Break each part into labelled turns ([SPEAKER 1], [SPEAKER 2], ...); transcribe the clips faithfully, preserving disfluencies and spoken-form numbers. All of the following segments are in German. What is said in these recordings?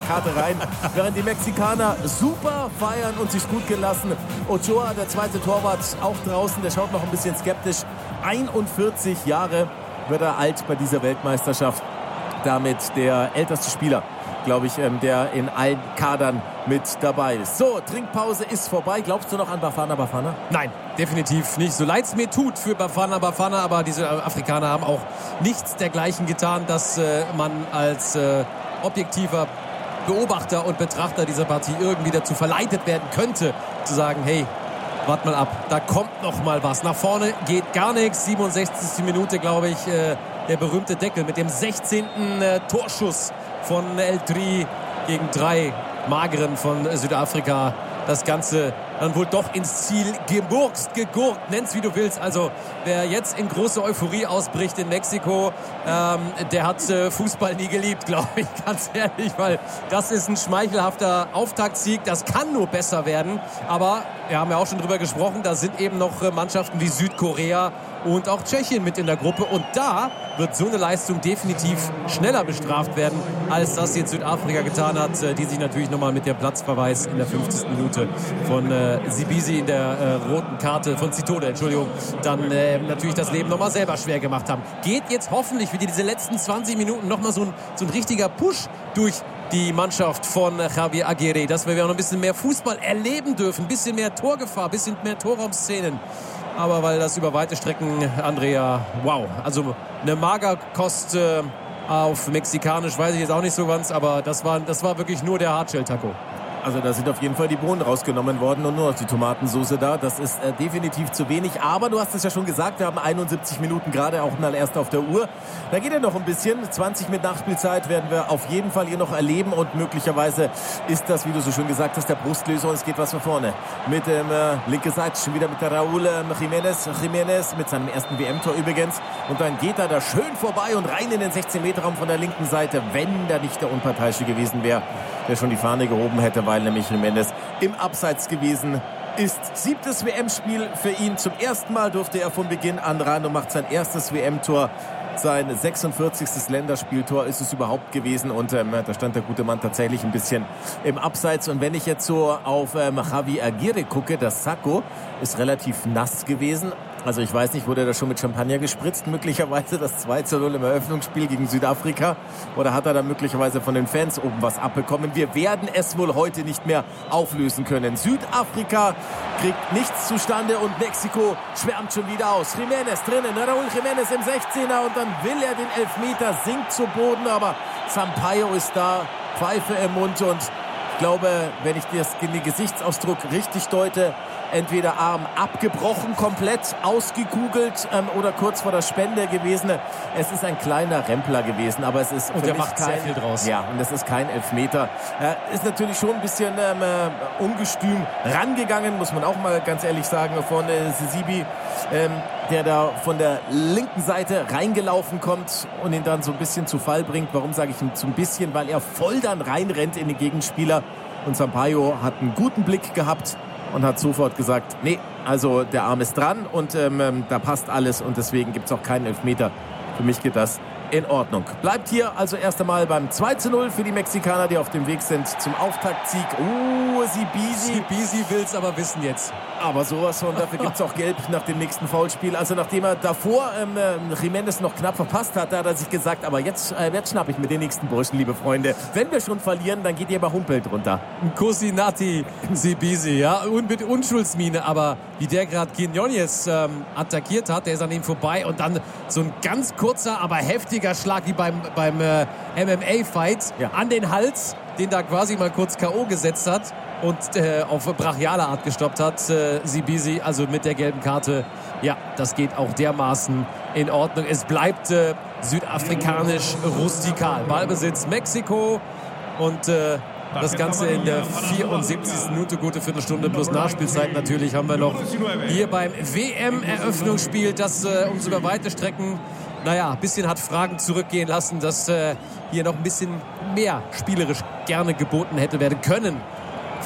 [SPEAKER 1] Karte rein, während die Mexikaner super feiern und sich gut gelassen. Ochoa, der zweite Torwart, auch draußen, der schaut noch ein bisschen skeptisch. einundvierzig Jahre wird er alt bei dieser Weltmeisterschaft. Damit der älteste Spieler, glaube ich, der in allen Kadern mit dabei ist. So, Trinkpause ist vorbei. Glaubst du noch an Bafana Bafana?
[SPEAKER 2] Nein, definitiv nicht. So leid es mir tut für Bafana Bafana, aber diese Afrikaner haben auch nichts dergleichen getan, dass äh, man als äh, objektiver Beobachter und Betrachter dieser Partie irgendwie dazu verleitet werden könnte, zu sagen, hey, wart mal ab, da kommt noch mal was. Nach vorne geht gar nichts. siebenundsechzigste Minute, glaube ich, äh, der berühmte Deckel mit dem sechzehnten Äh, Torschuss von El Tri gegen drei Mageren von Südafrika. Das Ganze dann wohl doch ins Ziel gemurkst, gegurkt, nenn's wie du willst. Also wer jetzt in große Euphorie ausbricht in Mexiko, ähm, der hat äh, Fußball nie geliebt, glaube ich, ganz ehrlich, weil das ist ein schmeichelhafter Auftaktsieg. Das kann nur besser werden, aber wir haben ja auch schon drüber gesprochen, da sind eben noch äh, Mannschaften wie Südkorea und auch Tschechien mit in der Gruppe und da wird so eine Leistung definitiv schneller bestraft werden, als das jetzt Südafrika getan hat, äh, die sich natürlich nochmal mit der Platzverweis in der fünfzigsten Minute von äh, Sibisi in der äh, roten Karte von Zitode, Entschuldigung, dann äh, natürlich das Leben nochmal selber schwer gemacht haben. Geht jetzt hoffentlich für diese letzten zwanzig Minuten nochmal so ein, so ein richtiger Push durch die Mannschaft von Javier Aguirre, dass wir noch ein bisschen mehr Fußball erleben dürfen, ein bisschen mehr Torgefahr, ein bisschen mehr Torraumszenen. Aber weil das über weite Strecken, Andrea, wow, also eine Magerkost äh, auf Mexikanisch, weiß ich jetzt auch nicht so ganz, aber das war, das war wirklich nur der Hardshell-Taco.
[SPEAKER 1] Also da sind auf jeden Fall die Bohnen rausgenommen worden und nur noch die Tomatensoße da. Das ist äh, definitiv zu wenig. Aber du hast es ja schon gesagt, wir haben einundsiebzig Minuten gerade auch mal erst auf der Uhr. Da geht ja noch ein bisschen. zwanzig mit Nachspielzeit werden wir auf jeden Fall hier noch erleben. Und möglicherweise ist das, wie du so schön gesagt hast, der Brustlöser. Und es geht was von vorne. Mit dem äh, linke Seite schon wieder mit der Raúl äh, Jiménez. Jiménez mit seinem ersten W M-Tor übrigens. Und dann geht er da schön vorbei und rein in den sechzehn-Meter-Raum von der linken Seite. Wenn da nicht der Unparteiische gewesen wäre, der schon die Fahne gehoben hätte, weil nämlich Jiménez im Abseits gewesen ist. Siebtes W M-Spiel für ihn. Zum ersten Mal durfte er von Beginn an ran und macht sein erstes W M-Tor. Sein sechsundvierzigstes Länderspieltor ist es überhaupt gewesen. Und ähm, da stand der gute Mann tatsächlich ein bisschen im Abseits. Und wenn ich jetzt so auf ähm, Javier Aguirre gucke, das Sakko ist relativ nass gewesen. Also ich weiß nicht, wurde da schon mit Champagner gespritzt? Möglicherweise das zwei zu null im Eröffnungsspiel gegen Südafrika? Oder hat er da möglicherweise von den Fans oben was abbekommen? Wir werden es wohl heute nicht mehr auflösen können. Südafrika kriegt nichts zustande und Mexiko schwärmt schon wieder aus. Jiménez drinnen, Raúl Jiménez im sechzehner und dann will er den Elfmeter, sinkt zu Boden, aber Sampaio ist da, Pfeife im Mund und ich glaube, wenn ich das, den Gesichtsausdruck richtig deute, entweder Arm abgebrochen, komplett ausgekugelt ähm, oder kurz vor der Spende gewesen. Es ist ein kleiner Rempler gewesen, aber es ist
[SPEAKER 2] und der macht
[SPEAKER 1] kein,
[SPEAKER 2] sehr viel draus.
[SPEAKER 1] Ja, und es ist kein Elfmeter. Äh, ist natürlich schon ein bisschen ähm, äh, ungestüm rangegangen, muss man auch mal ganz ehrlich sagen, von äh, Sibi, ähm, der da von der linken Seite reingelaufen kommt und ihn dann so ein bisschen zu Fall bringt. Warum sage ich ihm so ein bisschen? Weil er voll dann reinrennt in den Gegenspieler und Sampaio hat einen guten Blick gehabt und hat sofort gesagt, nee, also der Arm ist dran und ähm, da passt alles und deswegen gibt es auch keinen Elfmeter. Für mich geht das in Ordnung. Bleibt hier also erst einmal beim zwei zu null für die Mexikaner, die auf dem Weg sind zum Auftaktsieg. Oh, Sibisi.
[SPEAKER 2] Sibisi will es aber wissen jetzt.
[SPEAKER 1] Aber sowas von, dafür gibt es auch Gelb nach dem nächsten Foulspiel. Also nachdem er davor ähm, Jiménez noch knapp verpasst hat, da hat er sich gesagt, aber jetzt, äh, jetzt schnapp ich mir den nächsten Burschen, liebe Freunde. Wenn wir schon verlieren, dann geht ihr bei Humpelt runter.
[SPEAKER 2] Cosinati Sibisi, ja, und mit Unschuldsmine, aber wie der gerade Quinones ähm, attackiert hat, der ist an ihm vorbei und dann so ein ganz kurzer, aber heftiger Schlag wie beim, beim äh, M M A-Fight ja. an den Hals, den da quasi mal kurz K O gesetzt hat und äh, auf brachiale Art gestoppt hat, äh, Sibisi, also mit der gelben Karte. Ja, das geht auch dermaßen in Ordnung. Es bleibt äh, südafrikanisch rustikal. Ballbesitz Mexiko und äh, das Ganze in der vierundsiebzigsten Minute, gute Viertelstunde plus Nachspielzeit natürlich haben wir noch hier beim W M-Eröffnungsspiel, das äh, uns über weite Strecken, naja, ein bisschen hat Fragen zurückgehen lassen, dass äh, hier noch ein bisschen mehr spielerisch gerne geboten hätte werden können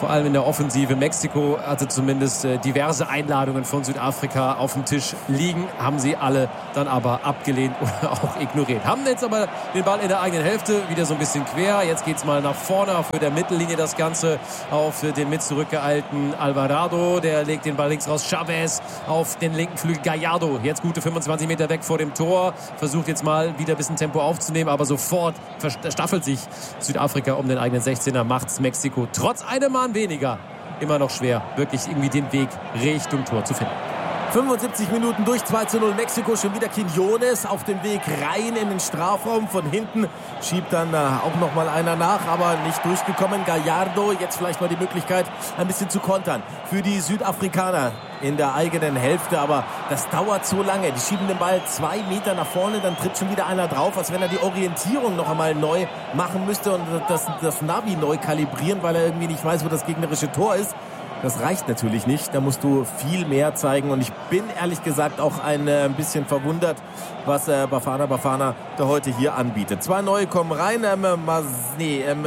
[SPEAKER 2] vor allem in der Offensive. Mexiko hatte zumindest äh, diverse Einladungen von Südafrika auf dem Tisch liegen, haben sie alle dann aber abgelehnt oder auch ignoriert. Haben jetzt aber den Ball in der eigenen Hälfte, wieder so ein bisschen quer. Jetzt geht es mal nach vorne, auf der Mittellinie das Ganze, auf den mit zurückgeeilten Alvarado. Der legt den Ball links raus. Chavez auf den linken Flügel. Gallardo, jetzt gute fünfundzwanzig Meter weg vor dem Tor. Versucht jetzt mal wieder ein bisschen Tempo aufzunehmen, aber sofort verstaffelt sich Südafrika um den eigenen sechzehner. Macht's Mexiko trotz einem Mann weniger immer noch schwer, wirklich irgendwie den Weg Richtung Tor zu finden.
[SPEAKER 1] fünfundsiebzig Minuten durch, zwei zu null Mexiko. Schon wieder Quiñones auf dem Weg rein in den Strafraum. Von hinten schiebt dann äh, auch noch mal einer nach, aber nicht durchgekommen. Gallardo, jetzt vielleicht mal die Möglichkeit, ein bisschen zu kontern für die Südafrikaner in der eigenen Hälfte. Aber das dauert so lange. Die schieben den Ball zwei Meter nach vorne, dann tritt schon wieder einer drauf, als wenn er die Orientierung noch einmal neu machen müsste und das, das Navi neu kalibrieren, weil er irgendwie nicht weiß, wo das gegnerische Tor ist. Das reicht natürlich nicht, da musst du viel mehr zeigen und ich bin ehrlich gesagt auch ein äh, bisschen verwundert, was äh, Bafana Bafana da heute hier anbietet. Zwei neue kommen rein, ähm, Mas, nee, ähm,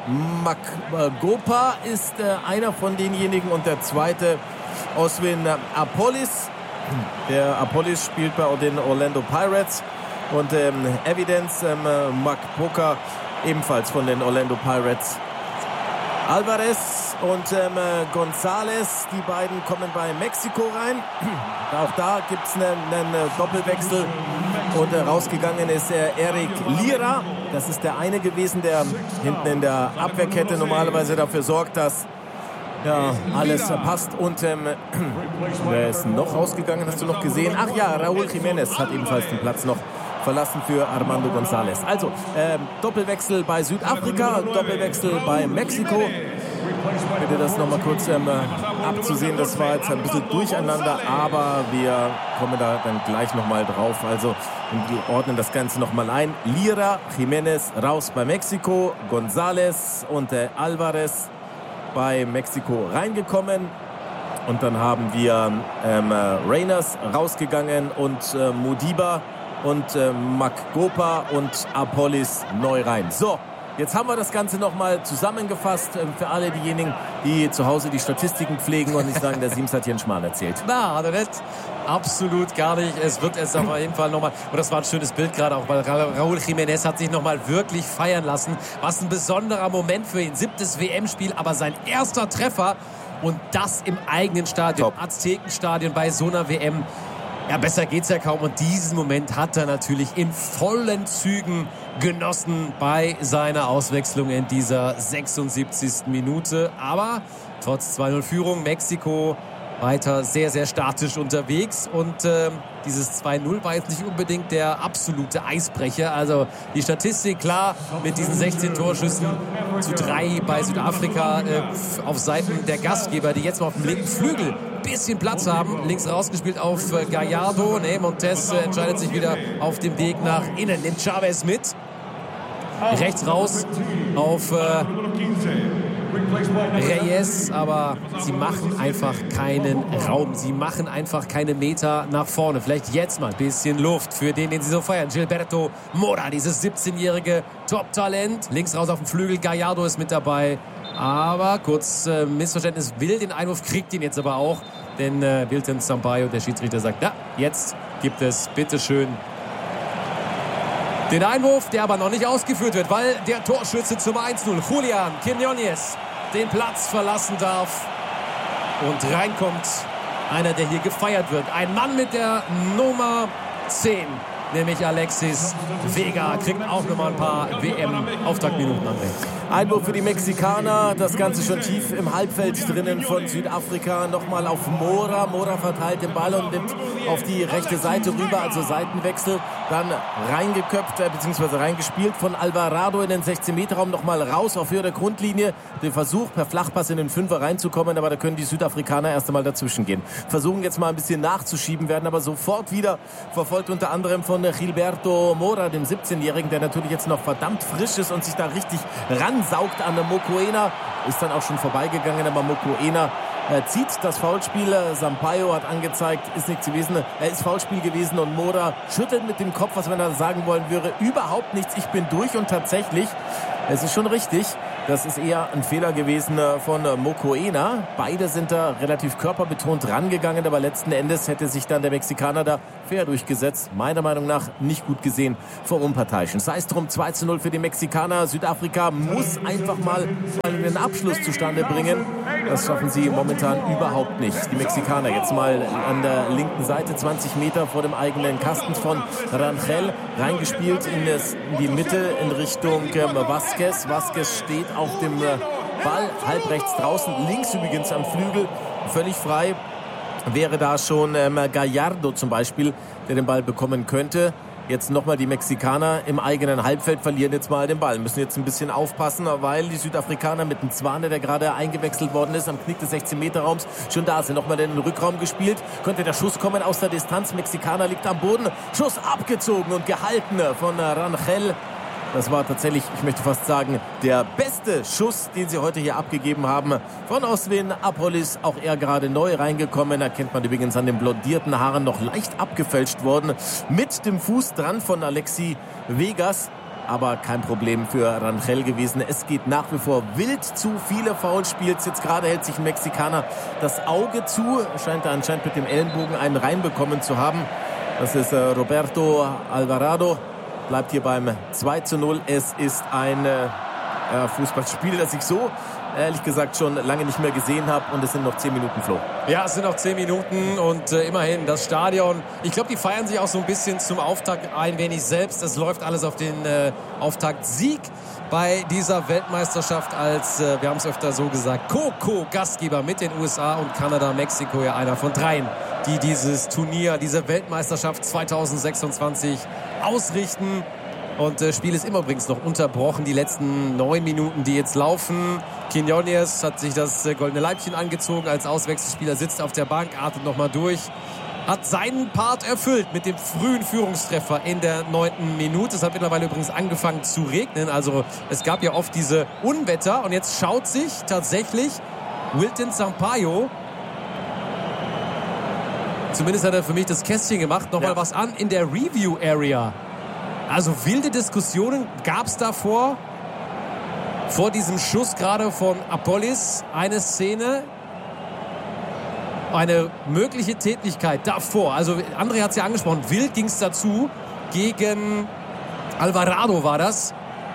[SPEAKER 1] Makgopa ist äh, einer von denjenigen und der zweite Oswin Apolis. Der Apolis spielt bei den Orlando Pirates und ähm, Evidence ähm, Makgopa ebenfalls von den Orlando Pirates. Alvarez und ähm, González, die beiden kommen bei Mexiko rein. Auch da gibt es einen, einen Doppelwechsel und äh, rausgegangen ist äh, Eric Lira. Das ist der eine gewesen, der hinten in der Abwehrkette normalerweise dafür sorgt, dass ja, alles passt. Und ähm, wer ist noch rausgegangen, hast du noch gesehen? Ach ja, Raúl Jiménez hat ebenfalls den Platz noch verlassen für Armando González. Also ähm, Doppelwechsel bei Südafrika, Doppelwechsel bei Mexiko. Bitte das nochmal kurz ähm, abzusehen. Das war jetzt ein bisschen durcheinander, aber wir kommen da dann gleich nochmal drauf. Also wir ordnen das Ganze nochmal ein. Lira, Jiménez raus bei Mexiko, González und äh, Alvarez bei Mexiko reingekommen. Und dann haben wir ähm, Reyners rausgegangen und äh, Modiba und äh, Makgopa und Apolis neu rein. So, jetzt haben wir das Ganze nochmal zusammengefasst äh, für alle diejenigen, die zu Hause die Statistiken pflegen und nicht sagen, der Siems hat hier einen Schmarrn erzählt.
[SPEAKER 2] Na, hat er nicht. Absolut gar nicht. Es wird jetzt auf jeden Fall nochmal, und das war ein schönes Bild gerade auch, weil Raúl Jiménez hat sich nochmal wirklich feiern lassen. Was ein besonderer Moment für ihn. Siebtes W M-Spiel, aber sein erster Treffer und das im eigenen Stadion, Top. Aztekenstadion bei so einer W M. Ja, besser geht's ja kaum. Und diesen Moment hat er natürlich in vollen Zügen genossen bei seiner Auswechslung in dieser sechsundsiebzigsten Minute. Aber trotz zwei null Führung, Mexiko weiter sehr, sehr statisch unterwegs. Und äh, dieses zwei null war jetzt nicht unbedingt der absolute Eisbrecher. Also die Statistik, klar, mit diesen sechzehn Torschüssen zu drei bei Südafrika äh, auf Seiten der Gastgeber, die jetzt mal auf dem linken Flügel ein bisschen Platz haben. Links rausgespielt auf äh, Gallardo. Nee, Montes äh, entscheidet sich wieder auf dem Weg nach innen. Nimmt Chavez mit. Rechts raus auf äh, Reyes, aber sie machen einfach keinen Raum. Sie machen einfach keine Meter nach vorne. Vielleicht jetzt mal ein bisschen Luft für den, den sie so feiern. Gilberto Mora, dieses siebzehnjährige Top-Talent. Links raus auf dem Flügel. Gallardo ist mit dabei. Aber kurz äh, Missverständnis. Will den Einwurf, kriegt ihn jetzt aber auch. Denn äh, Wilton Sampaio, der Schiedsrichter, sagt, na, jetzt gibt es bitteschön den Einwurf, der aber noch nicht ausgeführt wird, weil der Torschütze zum eins null, Julián Quiñones, den Platz verlassen darf. Und reinkommt einer, der hier gefeiert wird. Ein Mann mit der Nummer zehn, nämlich Alexis Vega. Kriegt auch nochmal ein paar W M-Auftaktminuten an.
[SPEAKER 1] Einwurf für die Mexikaner, das Ganze schon tief im Halbfeld drinnen von Südafrika. Nochmal auf Mora. Mora verteilt den Ball und nimmt auf die rechte Seite rüber, also Seitenwechsel. Dann reingeköpft, äh, beziehungsweise reingespielt von Alvarado in den sechzehn-Meter-Raum. Nochmal raus auf Höhe der Grundlinie. Den Versuch, per Flachpass in den Fünfer reinzukommen, aber da können die Südafrikaner erst einmal dazwischen gehen. Versuchen jetzt mal ein bisschen nachzuschieben, werden aber sofort wieder verfolgt, unter anderem von Gilberto Mora, dem siebzehnjährigen, der natürlich jetzt noch verdammt frisch ist und sich da richtig ransaugt an der Mokoena. Ist dann auch schon vorbeigegangen, aber Mokoena äh, zieht das Foulspiel. Sampaio hat angezeigt, ist nichts gewesen. Er ist Foulspiel gewesen und Mora schüttelt mit dem Kopf, was wenn er sagen wollen würde, überhaupt nichts. Ich bin durch und tatsächlich Es ist schon richtig. Das ist eher ein Fehler gewesen von Mokoena. Beide sind da relativ körperbetont rangegangen, aber letzten Endes hätte sich dann der Mexikaner da fair durchgesetzt. Meiner Meinung nach nicht gut gesehen vom Unparteiischen. Sei es drum, zwei zu null für die Mexikaner. Südafrika muss einfach mal einen Abschluss zustande bringen. Das schaffen sie momentan überhaupt nicht. Die Mexikaner jetzt mal an der linken Seite, zwanzig Meter vor dem eigenen Kasten von Rangel, reingespielt in, das, in die Mitte in Richtung ähm, Vázquez. Vázquez steht auf dem äh, Ball, halb rechts draußen, links übrigens am Flügel, völlig frei. Wäre da schon ähm, Gallardo zum Beispiel, der den Ball bekommen könnte. Jetzt nochmal die Mexikaner im eigenen Halbfeld verlieren jetzt mal den Ball. Müssen jetzt ein bisschen aufpassen, weil die Südafrikaner mit dem Zwane, der gerade eingewechselt worden ist, am Knick des sechzehn Meter Raums, schon da sind. Nochmal in den Rückraum gespielt. Könnte der Schuss kommen aus der Distanz. Mexikaner liegt am Boden. Schuss abgezogen und gehalten von Rangel. Das war tatsächlich, ich möchte fast sagen, der beste Schuss, den sie heute hier abgegeben haben. Von Oswin Apolis, auch er gerade neu reingekommen. Erkennt man übrigens an den blondierten Haaren, noch leicht abgefälscht worden. Mit dem Fuß dran von Alexi Vegas. Aber kein Problem für Rangel gewesen. Es geht nach wie vor wild zu. Viele Foulspiels. Jetzt gerade hält sich ein Mexikaner das Auge zu. Scheint er anscheinend mit dem Ellenbogen einen reinbekommen zu haben. Das ist äh, Roberto Alvarado. Bleibt hier beim zwei zu null. Es ist ein äh, Fußballspiel, das ich so ehrlich gesagt schon lange nicht mehr gesehen habe. Und es sind noch zehn Minuten, Flo.
[SPEAKER 2] Ja, es sind noch zehn Minuten und äh, immerhin das Stadion. Ich glaube, die feiern sich auch so ein bisschen zum Auftakt ein wenig selbst. Es läuft alles auf den äh, Auftaktsieg bei dieser Weltmeisterschaft als, äh, wir haben es öfter so gesagt, Co-Co-Gastgeber mit den U S A und Kanada, Mexiko, ja einer von dreien, die dieses Turnier, diese Weltmeisterschaft zwanzig sechsundzwanzig ausrichten. Und das äh, Spiel ist immer übrigens noch unterbrochen. Die letzten neun Minuten, die jetzt laufen. Quiñones hat sich das äh, goldene Leibchen angezogen als Auswechselspieler, sitzt auf der Bank, atmet nochmal durch. Hat seinen Part erfüllt mit dem frühen Führungstreffer in der neunten Minute. Es hat mittlerweile übrigens angefangen zu regnen. Also es gab ja oft diese Unwetter. Und jetzt schaut sich tatsächlich Wilton Sampaio, zumindest hat er für mich das Kästchen gemacht, nochmal ja. was an in der Review-Area. Also wilde Diskussionen gab es davor. Vor diesem Schuss gerade von Apolis. Eine Szene, eine mögliche Tätlichkeit davor. Also André hat es ja angesprochen. Wild ging es dazu. Gegen Alvarado war das.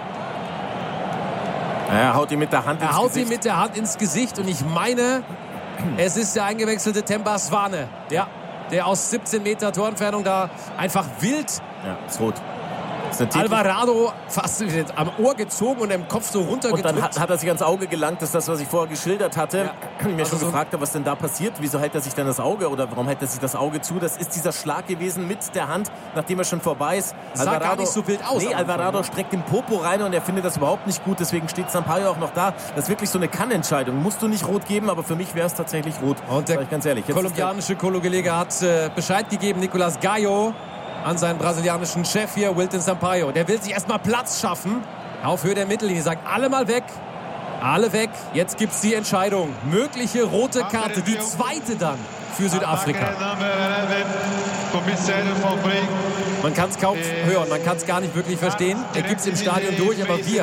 [SPEAKER 1] Er haut ihm mit der Hand ins
[SPEAKER 2] Er haut
[SPEAKER 1] Gesicht.
[SPEAKER 2] ihm mit der Hand ins Gesicht. Und ich meine, es ist der eingewechselte Themba Zwane. Ja, der aus siebzehn Meter Torentfernung da einfach wild.
[SPEAKER 1] Ja, ist rot.
[SPEAKER 2] Alvarado fast am Ohr gezogen und im Kopf so runtergedrückt.
[SPEAKER 1] Und dann hat, hat er sich ans Auge gelangt. Das ist das, was ich vorher geschildert hatte. Ja. Mir also schon so gefragt habe, was denn da passiert. Wieso hält er sich dann das Auge oder warum hält er sich das Auge zu? Das ist dieser Schlag gewesen mit der Hand, nachdem er schon vorbei ist.
[SPEAKER 2] Sah Alvarado, gar nicht so wild aus.
[SPEAKER 1] Nee, Alvarado streckt den Popo rein und er findet das überhaupt nicht gut. Deswegen steht Sampaio auch noch da. Das ist wirklich so eine Kannentscheidung. Musst du nicht rot geben, aber für mich wäre es tatsächlich rot.
[SPEAKER 2] Und der
[SPEAKER 1] ganz ehrlich. Jetzt
[SPEAKER 2] kolumbianische Kollege hat äh, Bescheid gegeben, Nicolas Gallo, an seinen brasilianischen Chef hier, Wilton Sampaio. Der will sich erstmal Platz schaffen auf Höhe der Mittellinie. Sagt, alle mal weg. Alle weg. Jetzt gibt es die Entscheidung. Mögliche rote Karte. Die zweite dann für Südafrika. Man kann es kaum hören. Man kann es gar nicht wirklich verstehen. Er gibt es im Stadion durch, aber wir.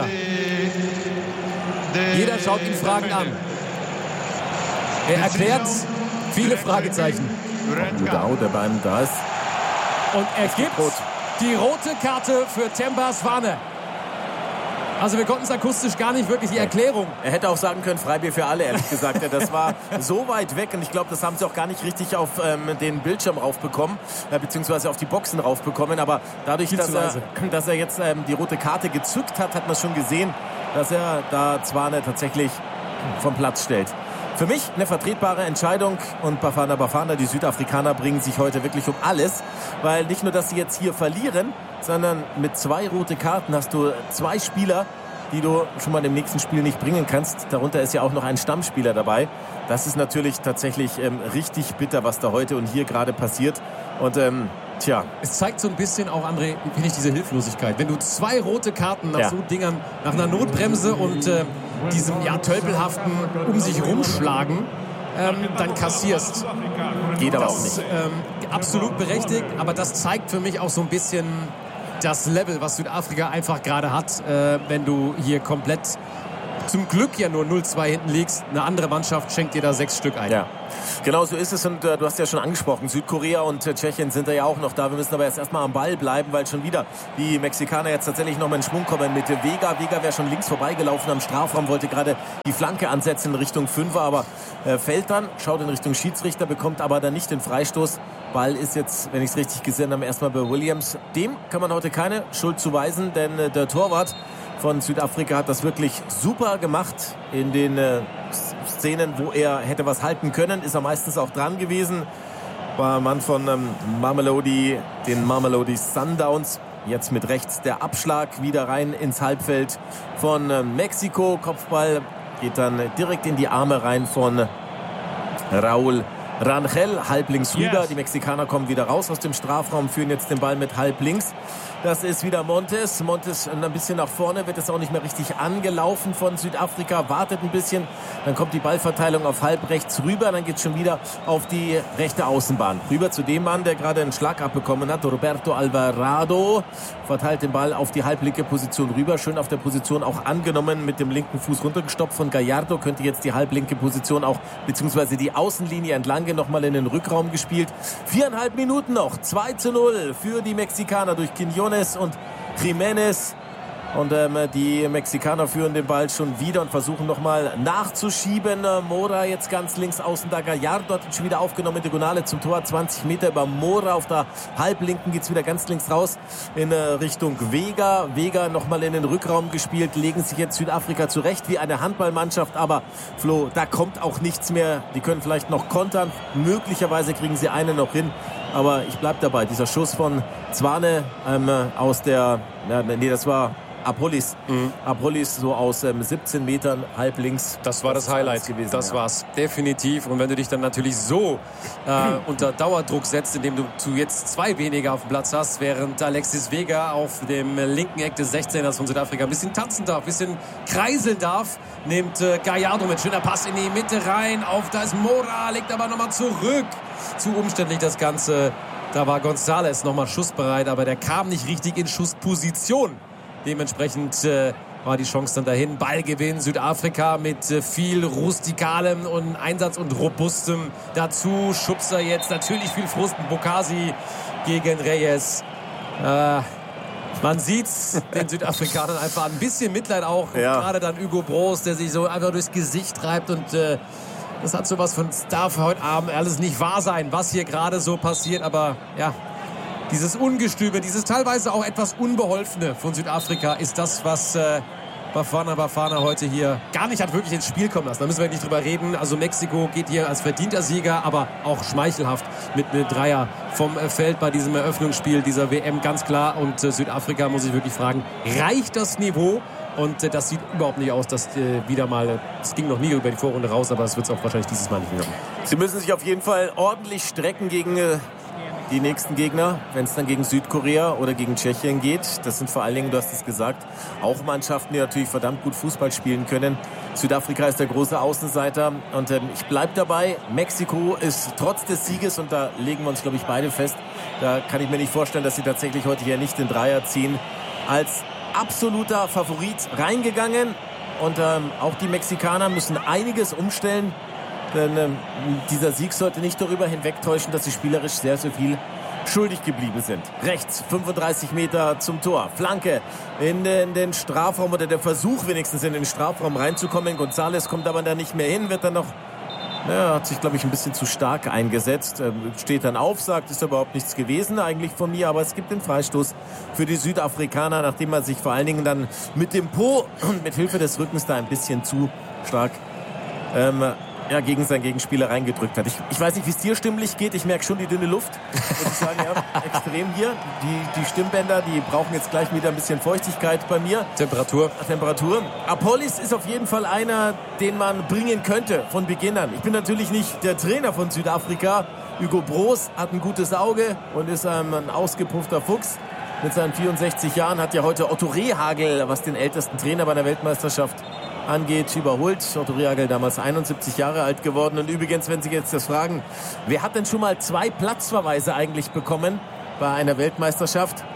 [SPEAKER 2] Jeder schaut ihn fragend an. Er erklärt viele Fragezeichen.
[SPEAKER 1] Ludau, der bei ihm da ist.
[SPEAKER 2] Und er gibt rot. Die rote Karte für Themba Zwane. Also wir konnten es akustisch gar nicht wirklich die Erklärung.
[SPEAKER 1] Er hätte auch sagen können, Freibier für alle, ehrlich gesagt. Das war so weit weg und ich glaube, das haben sie auch gar nicht richtig auf ähm, den Bildschirm raufbekommen, äh, beziehungsweise auf die Boxen raufbekommen. Aber dadurch, dass er, dass er jetzt ähm, die rote Karte gezückt hat, hat man schon gesehen, dass er da Zwane tatsächlich vom Platz stellt. Für mich eine vertretbare Entscheidung und Bafana Bafana, die Südafrikaner bringen sich heute wirklich um alles, weil nicht nur, dass sie jetzt hier verlieren, sondern mit zwei rote Karten hast du zwei Spieler, die du schon mal im nächsten Spiel nicht bringen kannst. Darunter ist ja auch noch ein Stammspieler dabei. Das ist natürlich tatsächlich ähm, richtig bitter, was da heute und hier gerade passiert. Und ähm, tja.
[SPEAKER 2] Es zeigt so ein bisschen auch, André, finde ich, diese Hilflosigkeit. Wenn du zwei rote Karten nach ja. so Dingern, nach einer Notbremse und äh, diesem ja tölpelhaften um sich rumschlagen, ähm, dann kassierst.
[SPEAKER 1] Geht aber
[SPEAKER 2] das,
[SPEAKER 1] auch nicht.
[SPEAKER 2] Ähm, absolut berechtigt, aber das zeigt für mich auch so ein bisschen das Level, was Südafrika einfach gerade hat, äh, wenn du hier komplett zum Glück ja nur null zwei hinten liegst. Eine andere Mannschaft schenkt dir da sechs Stück ein.
[SPEAKER 1] Ja, genau so ist es. Und äh, du hast ja schon angesprochen, Südkorea und äh, Tschechien sind da ja auch noch da. Wir müssen aber jetzt erstmal am Ball bleiben, weil schon wieder die Mexikaner jetzt tatsächlich noch mal in Schwung kommen mit äh, Vega. Vega wäre schon links vorbeigelaufen am Strafraum, wollte gerade die Flanke ansetzen in Richtung Fünfer, aber äh, fällt dann, schaut in Richtung Schiedsrichter, bekommt aber dann nicht den Freistoß. Ball ist jetzt, wenn ich es richtig gesehen habe, erstmal bei Williams. Dem kann man heute keine Schuld zuweisen, denn äh, der Torwart von Südafrika hat das wirklich super gemacht in den äh, Szenen, wo er hätte was halten können. Ist er meistens auch dran gewesen. War Mann von ähm, Mamelodi, den Mamelodi Sundowns. Jetzt mit rechts der Abschlag wieder rein ins Halbfeld von äh, Mexiko. Kopfball geht dann direkt in die Arme rein von Raúl Rangel, halblinks rüber.
[SPEAKER 2] Yes.
[SPEAKER 1] Die Mexikaner kommen wieder raus aus dem Strafraum, führen jetzt den Ball mit halblinks. Das ist wieder Montes. Montes ein bisschen nach vorne, wird jetzt auch nicht mehr richtig angelaufen von Südafrika, wartet ein bisschen. Dann kommt die Ballverteilung auf halb rechts rüber, dann geht es schon wieder auf die rechte Außenbahn. Rüber zu dem Mann, der gerade einen Schlag abbekommen hat, Roberto Alvarado. Verteilt den Ball auf die halblinke Position rüber. Schön auf der Position auch angenommen, mit dem linken Fuß runtergestoppt von Gallardo. Könnte jetzt die halblinke Position auch, beziehungsweise die Außenlinie entlang nochmal in den Rückraum gespielt. Viereinhalb Minuten noch. zwei zu null für die Mexikaner durch Quiñones und Jiménez. Und ähm, die Mexikaner führen den Ball schon wieder und versuchen nochmal nachzuschieben. Äh, Mora jetzt ganz links außen, da Gallardo hat ihn schon wieder aufgenommen. Diagonale zum Tor, zwanzig Meter über Mora. Auf der Halblinken geht es wieder ganz links raus in äh, Richtung Vega. Vega nochmal in den Rückraum gespielt, legen sich jetzt Südafrika zurecht wie eine Handballmannschaft. Aber Flo, da kommt auch nichts mehr. Die können vielleicht noch kontern. Möglicherweise kriegen sie einen noch hin. Aber ich bleib dabei. Dieser Schuss von Zwane ähm, aus der... Ja, nee, das war... Apolis. Mhm. Apolis so aus ähm, siebzehn Metern halb links.
[SPEAKER 2] Das war das, das Highlight gewesen. Das ja. war's. Definitiv. Und wenn du dich dann natürlich so äh, unter Dauerdruck setzt, indem du zu jetzt zwei weniger auf dem Platz hast, während Alexis Vega auf dem linken Eck des sechzehners von Südafrika ein bisschen tanzen darf, ein bisschen kreiseln darf, nimmt äh, Gallardo mit schöner Pass in die Mitte rein. Auf, da ist Mora, legt aber nochmal zurück. Zu umständlich das Ganze. Da war González nochmal schussbereit, aber der kam nicht richtig in Schussposition. Dementsprechend äh, war die Chance dann dahin. Ballgewinn Südafrika mit äh, viel rustikalem und Einsatz und robustem. Dazu Schubser jetzt natürlich viel Frust. Bokasi gegen Reyes. Äh, man sieht's den Südafrikanern einfach ein bisschen Mitleid auch. Ja. Gerade dann Hugo Broos, der sich so einfach durchs Gesicht treibt. Und äh, das hat sowas von, es darf heute Abend alles nicht wahr sein, was hier gerade so passiert. Aber ja, dieses Ungestüme, dieses teilweise auch etwas Unbeholfene von Südafrika ist das, was äh, Bafana Bafana heute hier gar nicht hat wirklich ins Spiel kommen lassen. Da müssen wir nicht drüber reden. Also Mexiko geht hier als verdienter Sieger, aber auch schmeichelhaft mit einem Dreier vom Feld bei diesem Eröffnungsspiel dieser W M, ganz klar. Und äh, Südafrika, muss ich wirklich fragen, reicht das Niveau? Und äh, das sieht überhaupt nicht aus, dass äh, wieder mal, es ging noch nie über die Vorrunde raus, aber es wird es auch wahrscheinlich dieses Mal nicht mehr.
[SPEAKER 1] Sie müssen sich auf jeden Fall ordentlich strecken gegen äh die nächsten Gegner, wenn es dann gegen Südkorea oder gegen Tschechien geht. Das sind vor allen Dingen, du hast es gesagt, auch Mannschaften, die natürlich verdammt gut Fußball spielen können. Südafrika ist der große Außenseiter und ähm, ich bleibe dabei. Mexiko ist trotz des Sieges, und da legen wir uns, glaube ich, beide fest, da kann ich mir nicht vorstellen, dass sie tatsächlich heute hier nicht den Dreier ziehen, als absoluter Favorit reingegangen. Und ähm, auch die Mexikaner müssen einiges umstellen. Denn ähm, dieser Sieg sollte nicht darüber hinwegtäuschen, dass sie spielerisch sehr, sehr viel schuldig geblieben sind. Rechts, fünfunddreißig Meter zum Tor. Flanke in den, den Strafraum, oder der Versuch wenigstens in den Strafraum reinzukommen. González kommt aber da nicht mehr hin, wird dann noch, ja, hat sich, glaube ich, ein bisschen zu stark eingesetzt. Ähm, steht dann auf, sagt, ist überhaupt nichts gewesen eigentlich von mir, aber es gibt den Freistoß für die Südafrikaner, nachdem man sich vor allen Dingen dann mit dem Po und mit Hilfe des Rückens da ein bisschen zu stark ähm, ja, gegen seinen Gegenspieler reingedrückt hat. Ich, ich weiß nicht, wie es dir stimmlich geht. Ich merke schon die dünne Luft. Muss ich sagen, ja, extrem hier. Die, die Stimmbänder, die brauchen jetzt gleich wieder ein bisschen Feuchtigkeit bei mir.
[SPEAKER 2] Temperatur.
[SPEAKER 1] Temperatur. Apolis ist auf jeden Fall einer, den man bringen könnte von Beginn an. Ich bin natürlich nicht der Trainer von Südafrika. Hugo Broos hat ein gutes Auge und ist ähm, ein ausgepuffter Fuchs. Mit seinen vierundsechzig Jahren hat ja heute Otto Rehhagel, was den ältesten Trainer bei der Weltmeisterschaft angeht, überholt. Otto Rehhagel damals einundsiebzig Jahre alt geworden. Und übrigens, wenn Sie jetzt das fragen, wer hat denn schon mal zwei Platzverweise eigentlich bekommen bei einer Weltmeisterschaft?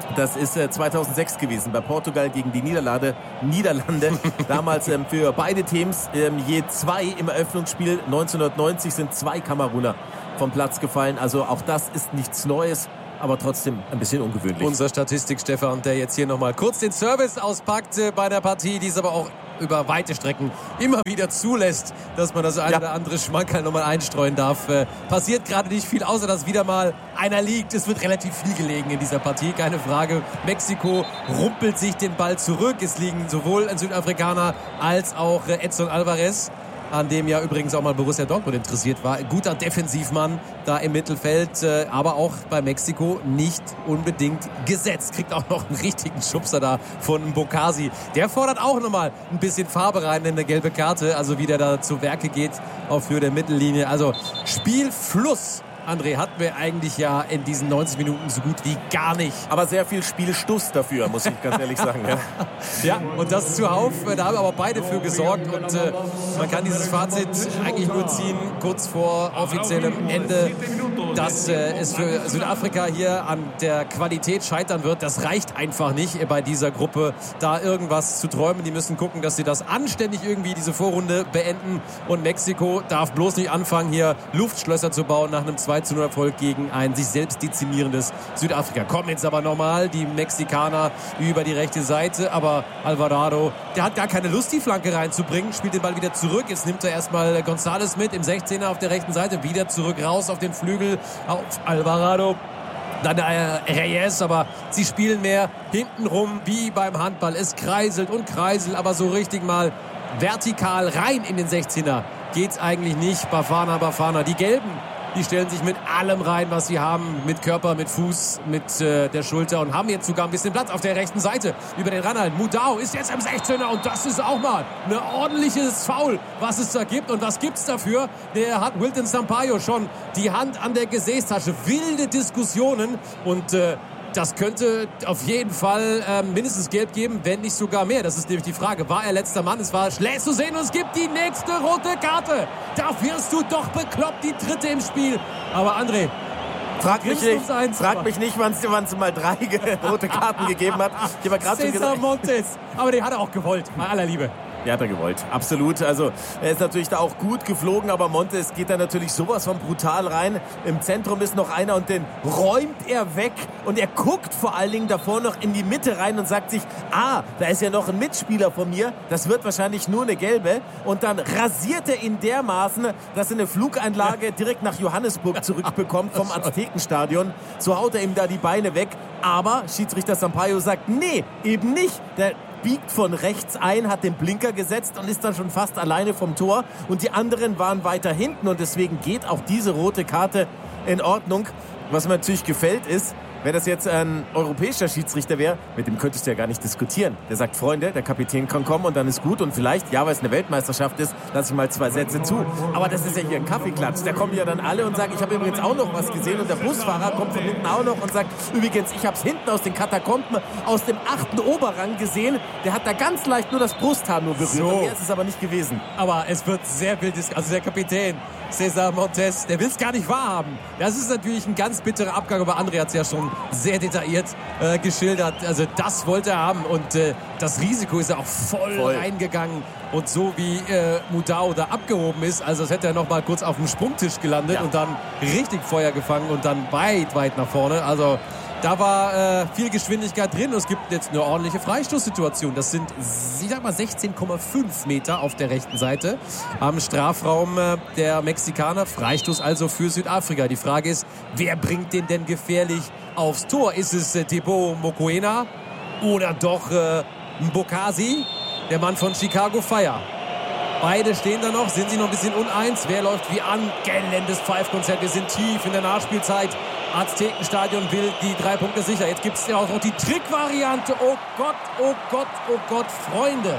[SPEAKER 1] Das ist äh, zweitausendsechs gewesen, bei Portugal gegen die Niederlande. Niederlande. Damals ähm, für beide Teams ähm, je zwei im Eröffnungsspiel. neunzehnhundertneunzig sind zwei Kameruner vom Platz gefallen. Also auch das ist nichts Neues, aber trotzdem ein bisschen ungewöhnlich.
[SPEAKER 2] Unser Statistik-Stefan, der jetzt hier nochmal kurz den Service auspackt äh, bei der Partie, die es aber auch über weite Strecken immer wieder zulässt, dass man das eine ja. oder andere Schmankerl nochmal einstreuen darf. Äh, passiert gerade nicht viel, außer dass wieder mal einer liegt. Es wird relativ viel gelegen in dieser Partie, keine Frage. Mexiko rumpelt sich den Ball zurück. Es liegen sowohl ein Südafrikaner als auch äh, Edson Alvarez, an dem ja übrigens auch mal Borussia Dortmund interessiert war. Ein guter Defensivmann da im Mittelfeld, äh, aber auch bei Mexiko nicht unbedingt gesetzt. Kriegt auch noch einen richtigen Schubser da von Bokasi. Der fordert auch nochmal ein bisschen Farbe rein in eine gelbe Karte, also wie der da zu Werke geht auf Höhe der Mittellinie. Also Spielfluss, André, hatten wir eigentlich ja in diesen neunzig Minuten so gut wie gar nicht.
[SPEAKER 1] Aber sehr viel Spielstuss dafür, muss ich ganz ehrlich sagen. Ja,
[SPEAKER 2] ja, und das zuhauf, da haben aber beide für gesorgt. Und äh, man kann dieses Fazit eigentlich nur ziehen, kurz vor offiziellem Ende, dass äh, es für Südafrika hier an der Qualität scheitern wird. Das reicht einfach nicht bei dieser Gruppe, da irgendwas zu träumen. Die müssen gucken, dass sie das anständig irgendwie, diese Vorrunde, beenden. Und Mexiko darf bloß nicht anfangen, hier Luftschlösser zu bauen nach einem zwei zu null Erfolg gegen ein sich selbst dezimierendes Südafrika. Kommen jetzt aber nochmal die Mexikaner über die rechte Seite, aber Alvarado, der hat gar keine Lust, die Flanke reinzubringen, spielt den Ball wieder zurück. Jetzt nimmt er erstmal González mit im sechzehner auf der rechten Seite, wieder zurück raus auf den Flügel auf Alvarado. Dann äh, Reyes, aber sie spielen mehr hintenrum wie beim Handball. Es kreiselt und kreiselt, aber so richtig mal vertikal rein in den sechzehner geht's eigentlich nicht. Bafana, Bafana, die Gelben, die stellen sich mit allem rein, was sie haben. Mit Körper, mit Fuß, mit äh, der Schulter und haben jetzt sogar ein bisschen Platz auf der rechten Seite. Über den Ranhalten. Mudau ist jetzt im sechzehner und das ist auch mal ein ordentliches Foul, was es da gibt. Und was gibt's dafür? Der hat Wilton Sampaio schon die Hand an der Gesäßtasche. Wilde Diskussionen und äh, das könnte auf jeden Fall äh, mindestens gelb geben, wenn nicht sogar mehr. Das ist nämlich die Frage. War er letzter Mann? Es war schlecht zu sehen und es gibt die nächste rote Karte. Da wirst du doch bekloppt, die dritte im Spiel. Aber André,
[SPEAKER 1] frag mich nicht, eins, frag mich nicht, wann es mal drei rote Karten gegeben hat. Ich habe gerade schon gesagt,
[SPEAKER 2] Montes. Aber den hat er auch gewollt, bei aller Liebe.
[SPEAKER 1] Ja, hat er gewollt. Absolut. Also er ist natürlich da auch gut geflogen, aber Montes geht da natürlich sowas von brutal rein. Im Zentrum ist noch einer und den räumt er weg. Und er guckt vor allen Dingen davor noch in die Mitte rein und sagt sich, ah, da ist ja noch ein Mitspieler von mir. Das wird wahrscheinlich nur eine gelbe. Und dann rasiert er ihn dermaßen, dass er eine Flugeinlage direkt nach Johannesburg zurückbekommt vom Aztekenstadion. So haut er ihm da die Beine weg. Aber Schiedsrichter Sampaio sagt, nee, eben nicht. Der biegt von rechts ein, hat den Blinker gesetzt und ist dann schon fast alleine vom Tor. Und die anderen waren weiter hinten und deswegen geht auch diese rote Karte in Ordnung. Was mir natürlich gefällt ist, wenn das jetzt ein europäischer Schiedsrichter wäre, mit dem könntest du ja gar nicht diskutieren. Der sagt, Freunde, der Kapitän kann kommen und dann ist gut. Und vielleicht, ja, weil es eine Weltmeisterschaft ist, lasse ich mal zwei Sätze zu. Aber das ist ja hier ein Kaffeeklatsch. Da kommen ja dann alle und sagen, ich habe übrigens auch noch was gesehen. Und der Busfahrer kommt von hinten auch noch und sagt, übrigens, ich habe es hinten aus den Katakomben, aus dem achten Oberrang gesehen. Der hat da ganz leicht nur das Brusthaar nur berührt.
[SPEAKER 2] So.
[SPEAKER 1] Und mehr ist es aber nicht gewesen.
[SPEAKER 2] Aber es wird sehr wild. Also der Kapitän César Montes, der will es gar nicht wahrhaben. Das ist natürlich ein ganz bitterer Abgang, aber André hat es ja schon sehr detailliert äh, geschildert. Also das wollte er haben und äh, das Risiko ist ja auch voll, voll reingegangen. Und so wie äh, Mudau da abgehoben ist, also das hätte er noch mal kurz auf dem Sprungtisch gelandet ja. und dann richtig Feuer gefangen und dann weit, weit nach vorne. Also da war äh, viel Geschwindigkeit drin. Es gibt jetzt eine ordentliche Freistoßsituation. Das sind, ich sag mal, sechzehn Komma fünf Meter auf der rechten Seite am Strafraum äh, der Mexikaner. Freistoß also für Südafrika. Die Frage ist, wer bringt den denn gefährlich aufs Tor? Ist es äh, Teboho Mokoena oder doch äh, Bokasi, der Mann von Chicago Fire? Beide stehen da noch, sind sie noch ein bisschen uneins. Wer läuft wie an? Gellendes Pfeifkonzert. Wir sind tief in der Nachspielzeit. Aztekenstadion will die drei Punkte sicher. Jetzt gibt es ja auch noch die Trickvariante. Oh Gott, oh Gott, oh Gott, Freunde.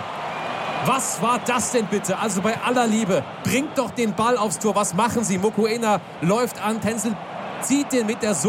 [SPEAKER 2] Was war das denn bitte? Also bei aller Liebe, bringt doch den Ball aufs Tor. Was machen sie? Mokoena läuft an, Tänzel zieht den mit der Sohle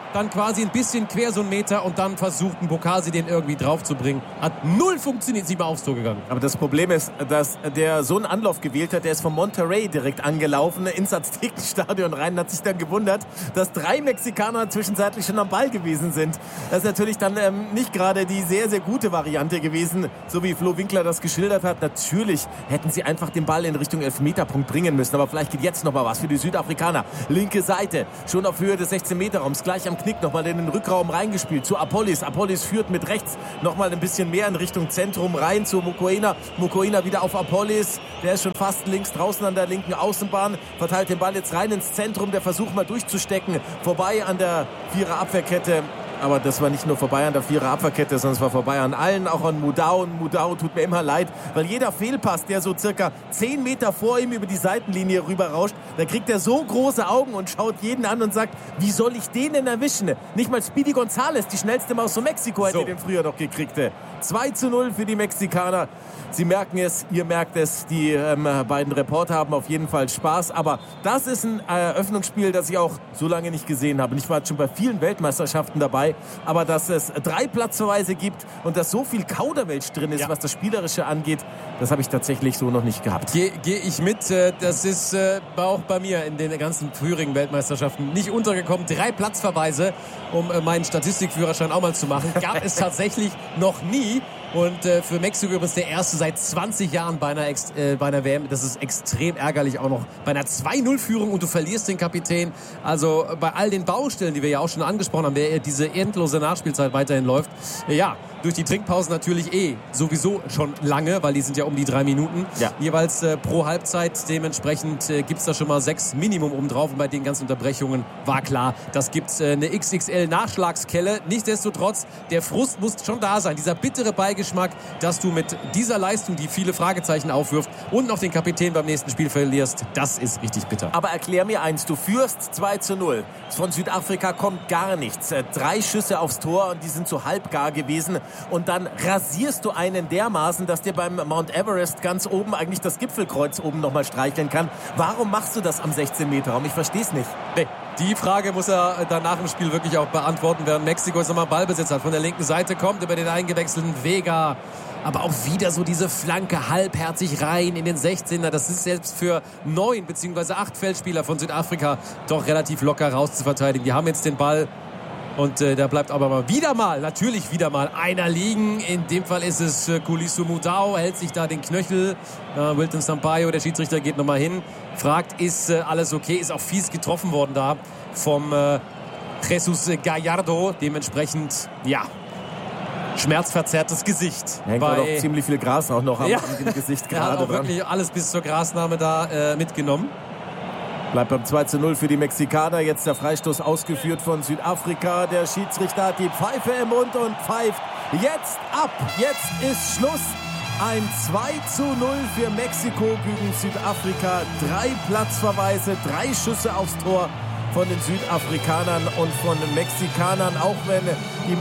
[SPEAKER 2] dann quasi ein bisschen quer so einen Meter und dann versucht ein Bokasi den irgendwie drauf zu bringen. Hat null funktioniert, ist nicht mal aufs Tor gegangen.
[SPEAKER 1] Aber das Problem ist, dass der so einen Anlauf gewählt hat, der ist von Monterrey direkt angelaufen, ins Aztekenstadion rein, hat sich dann gewundert, dass drei Mexikaner zwischenzeitlich schon am Ball gewesen sind. Das ist natürlich dann ähm, nicht gerade die sehr, sehr gute Variante gewesen, so wie Flo Winkler das geschildert hat. Natürlich hätten sie einfach den Ball in Richtung Elfmeterpunkt bringen müssen, aber vielleicht geht jetzt noch mal was für die Südafrikaner. Linke Seite, schon auf Höhe des sechzehn-Meter-Raums, gleich am Knick nochmal in den Rückraum reingespielt zu Apolis. Apolis führt mit rechts nochmal ein bisschen mehr in Richtung Zentrum rein zu Mokoena. Mokoena wieder auf Apolis, der ist schon fast links draußen an der linken Außenbahn, verteilt den Ball jetzt rein ins Zentrum, der Versuch mal durchzustecken, vorbei an der Vierer-Abwehrkette. Aber das war nicht nur vorbei an der Vierer-Abwehrkette, sondern es war vorbei an allen, auch an Mudau. Und Mudau tut mir immer leid, weil jeder Fehlpass, der so circa zehn Meter vor ihm über die Seitenlinie rüberrauscht, da kriegt er so große Augen und schaut jeden an und sagt, wie soll ich den denn erwischen? Nicht mal Speedy González, die schnellste Maus von Mexiko, hätte
[SPEAKER 2] so.
[SPEAKER 1] den früher noch gekriegt. zwei zu null für die Mexikaner. Sie merken es, ihr merkt es, die ähm, beiden Reporter haben auf jeden Fall Spaß. Aber das ist ein Eröffnungsspiel, das ich auch so lange nicht gesehen habe. Ich war schon bei vielen Weltmeisterschaften dabei. Aber dass es drei Platzverweise gibt und dass so viel Kauderwelsch drin ist, ja. was das Spielerische angeht, das habe ich tatsächlich so noch nicht gehabt.
[SPEAKER 2] Gehe geh ich mit. Das ist auch bei mir in den ganzen früheren Weltmeisterschaften nicht untergekommen. Drei Platzverweise, um meinen Statistikführerschein auch mal zu machen, gab es tatsächlich noch nie. Und äh, für Mexiko übrigens der erste seit zwanzig Jahren bei einer, Ex- äh, bei einer W M. Das ist extrem ärgerlich auch noch bei einer zwei null Führung und du verlierst den Kapitän. Also bei all den Baustellen, die wir ja auch schon angesprochen haben, wer diese endlose Nachspielzeit weiterhin läuft. Äh, ja, durch die Trinkpausen natürlich eh sowieso schon lange, weil die sind ja um die drei Minuten. Ja. Jeweils äh, pro Halbzeit. Dementsprechend äh, gibt es da schon mal sechs Minimum obendrauf. Und bei den ganzen Unterbrechungen war klar, das gibt äh, eine X X L-Nachschlagskelle. Nichtsdestotrotz, der Frust muss schon da sein. Dieser bittere Beigeschmack, dass du mit dieser Leistung, die viele Fragezeichen aufwirft und noch den Kapitän beim nächsten Spiel verlierst, das ist richtig bitter.
[SPEAKER 1] Aber erklär mir eins, du führst zwei zu null. Von Südafrika kommt gar nichts. Äh, drei Schüsse aufs Tor und die sind so halbgar gewesen. Und dann rasierst du einen dermaßen, dass dir beim Mount Everest ganz oben eigentlich das Gipfelkreuz oben nochmal streicheln kann. Warum machst du das am sechzehn-Meter-Raum? Ich verstehe es nicht.
[SPEAKER 2] Nee. Die Frage muss er danach im Spiel wirklich auch beantworten, während Mexiko jetzt nochmal Ballbesitz hat. Von der linken Seite kommt über den eingewechselten Vega. Aber auch wieder so diese Flanke halbherzig rein in den sechzehner. Das ist selbst für neun bzw. acht Feldspieler von Südafrika doch relativ locker raus zu verteidigen. Die haben jetzt den Ball. Und äh, da bleibt aber mal wieder mal, natürlich wieder mal einer liegen. In dem Fall ist es äh, Kulisu Mudau, hält sich da den Knöchel. Äh, Wilton Sampaio, der Schiedsrichter, geht nochmal hin. Fragt, ist äh, alles okay? Ist auch fies getroffen worden da vom äh, Jesus Gallardo. Dementsprechend, ja, schmerzverzerrtes Gesicht.
[SPEAKER 1] Hängt
[SPEAKER 2] bei,
[SPEAKER 1] doch ziemlich viel Gras auch noch am,
[SPEAKER 2] ja,
[SPEAKER 1] am Gesicht gerade.
[SPEAKER 2] Er hat auch
[SPEAKER 1] dran.
[SPEAKER 2] wirklich alles bis zur Grasnahme da äh, mitgenommen.
[SPEAKER 1] Bleibt beim zwei zu null für die Mexikaner. Jetzt der Freistoß ausgeführt von Südafrika. Der Schiedsrichter hat die Pfeife im Mund und pfeift jetzt ab. Jetzt ist Schluss. Ein zwei zu null für Mexiko gegen Südafrika. Drei Platzverweise, drei Schüsse aufs Tor von den Südafrikanern und von den Mexikanern. Auch wenn die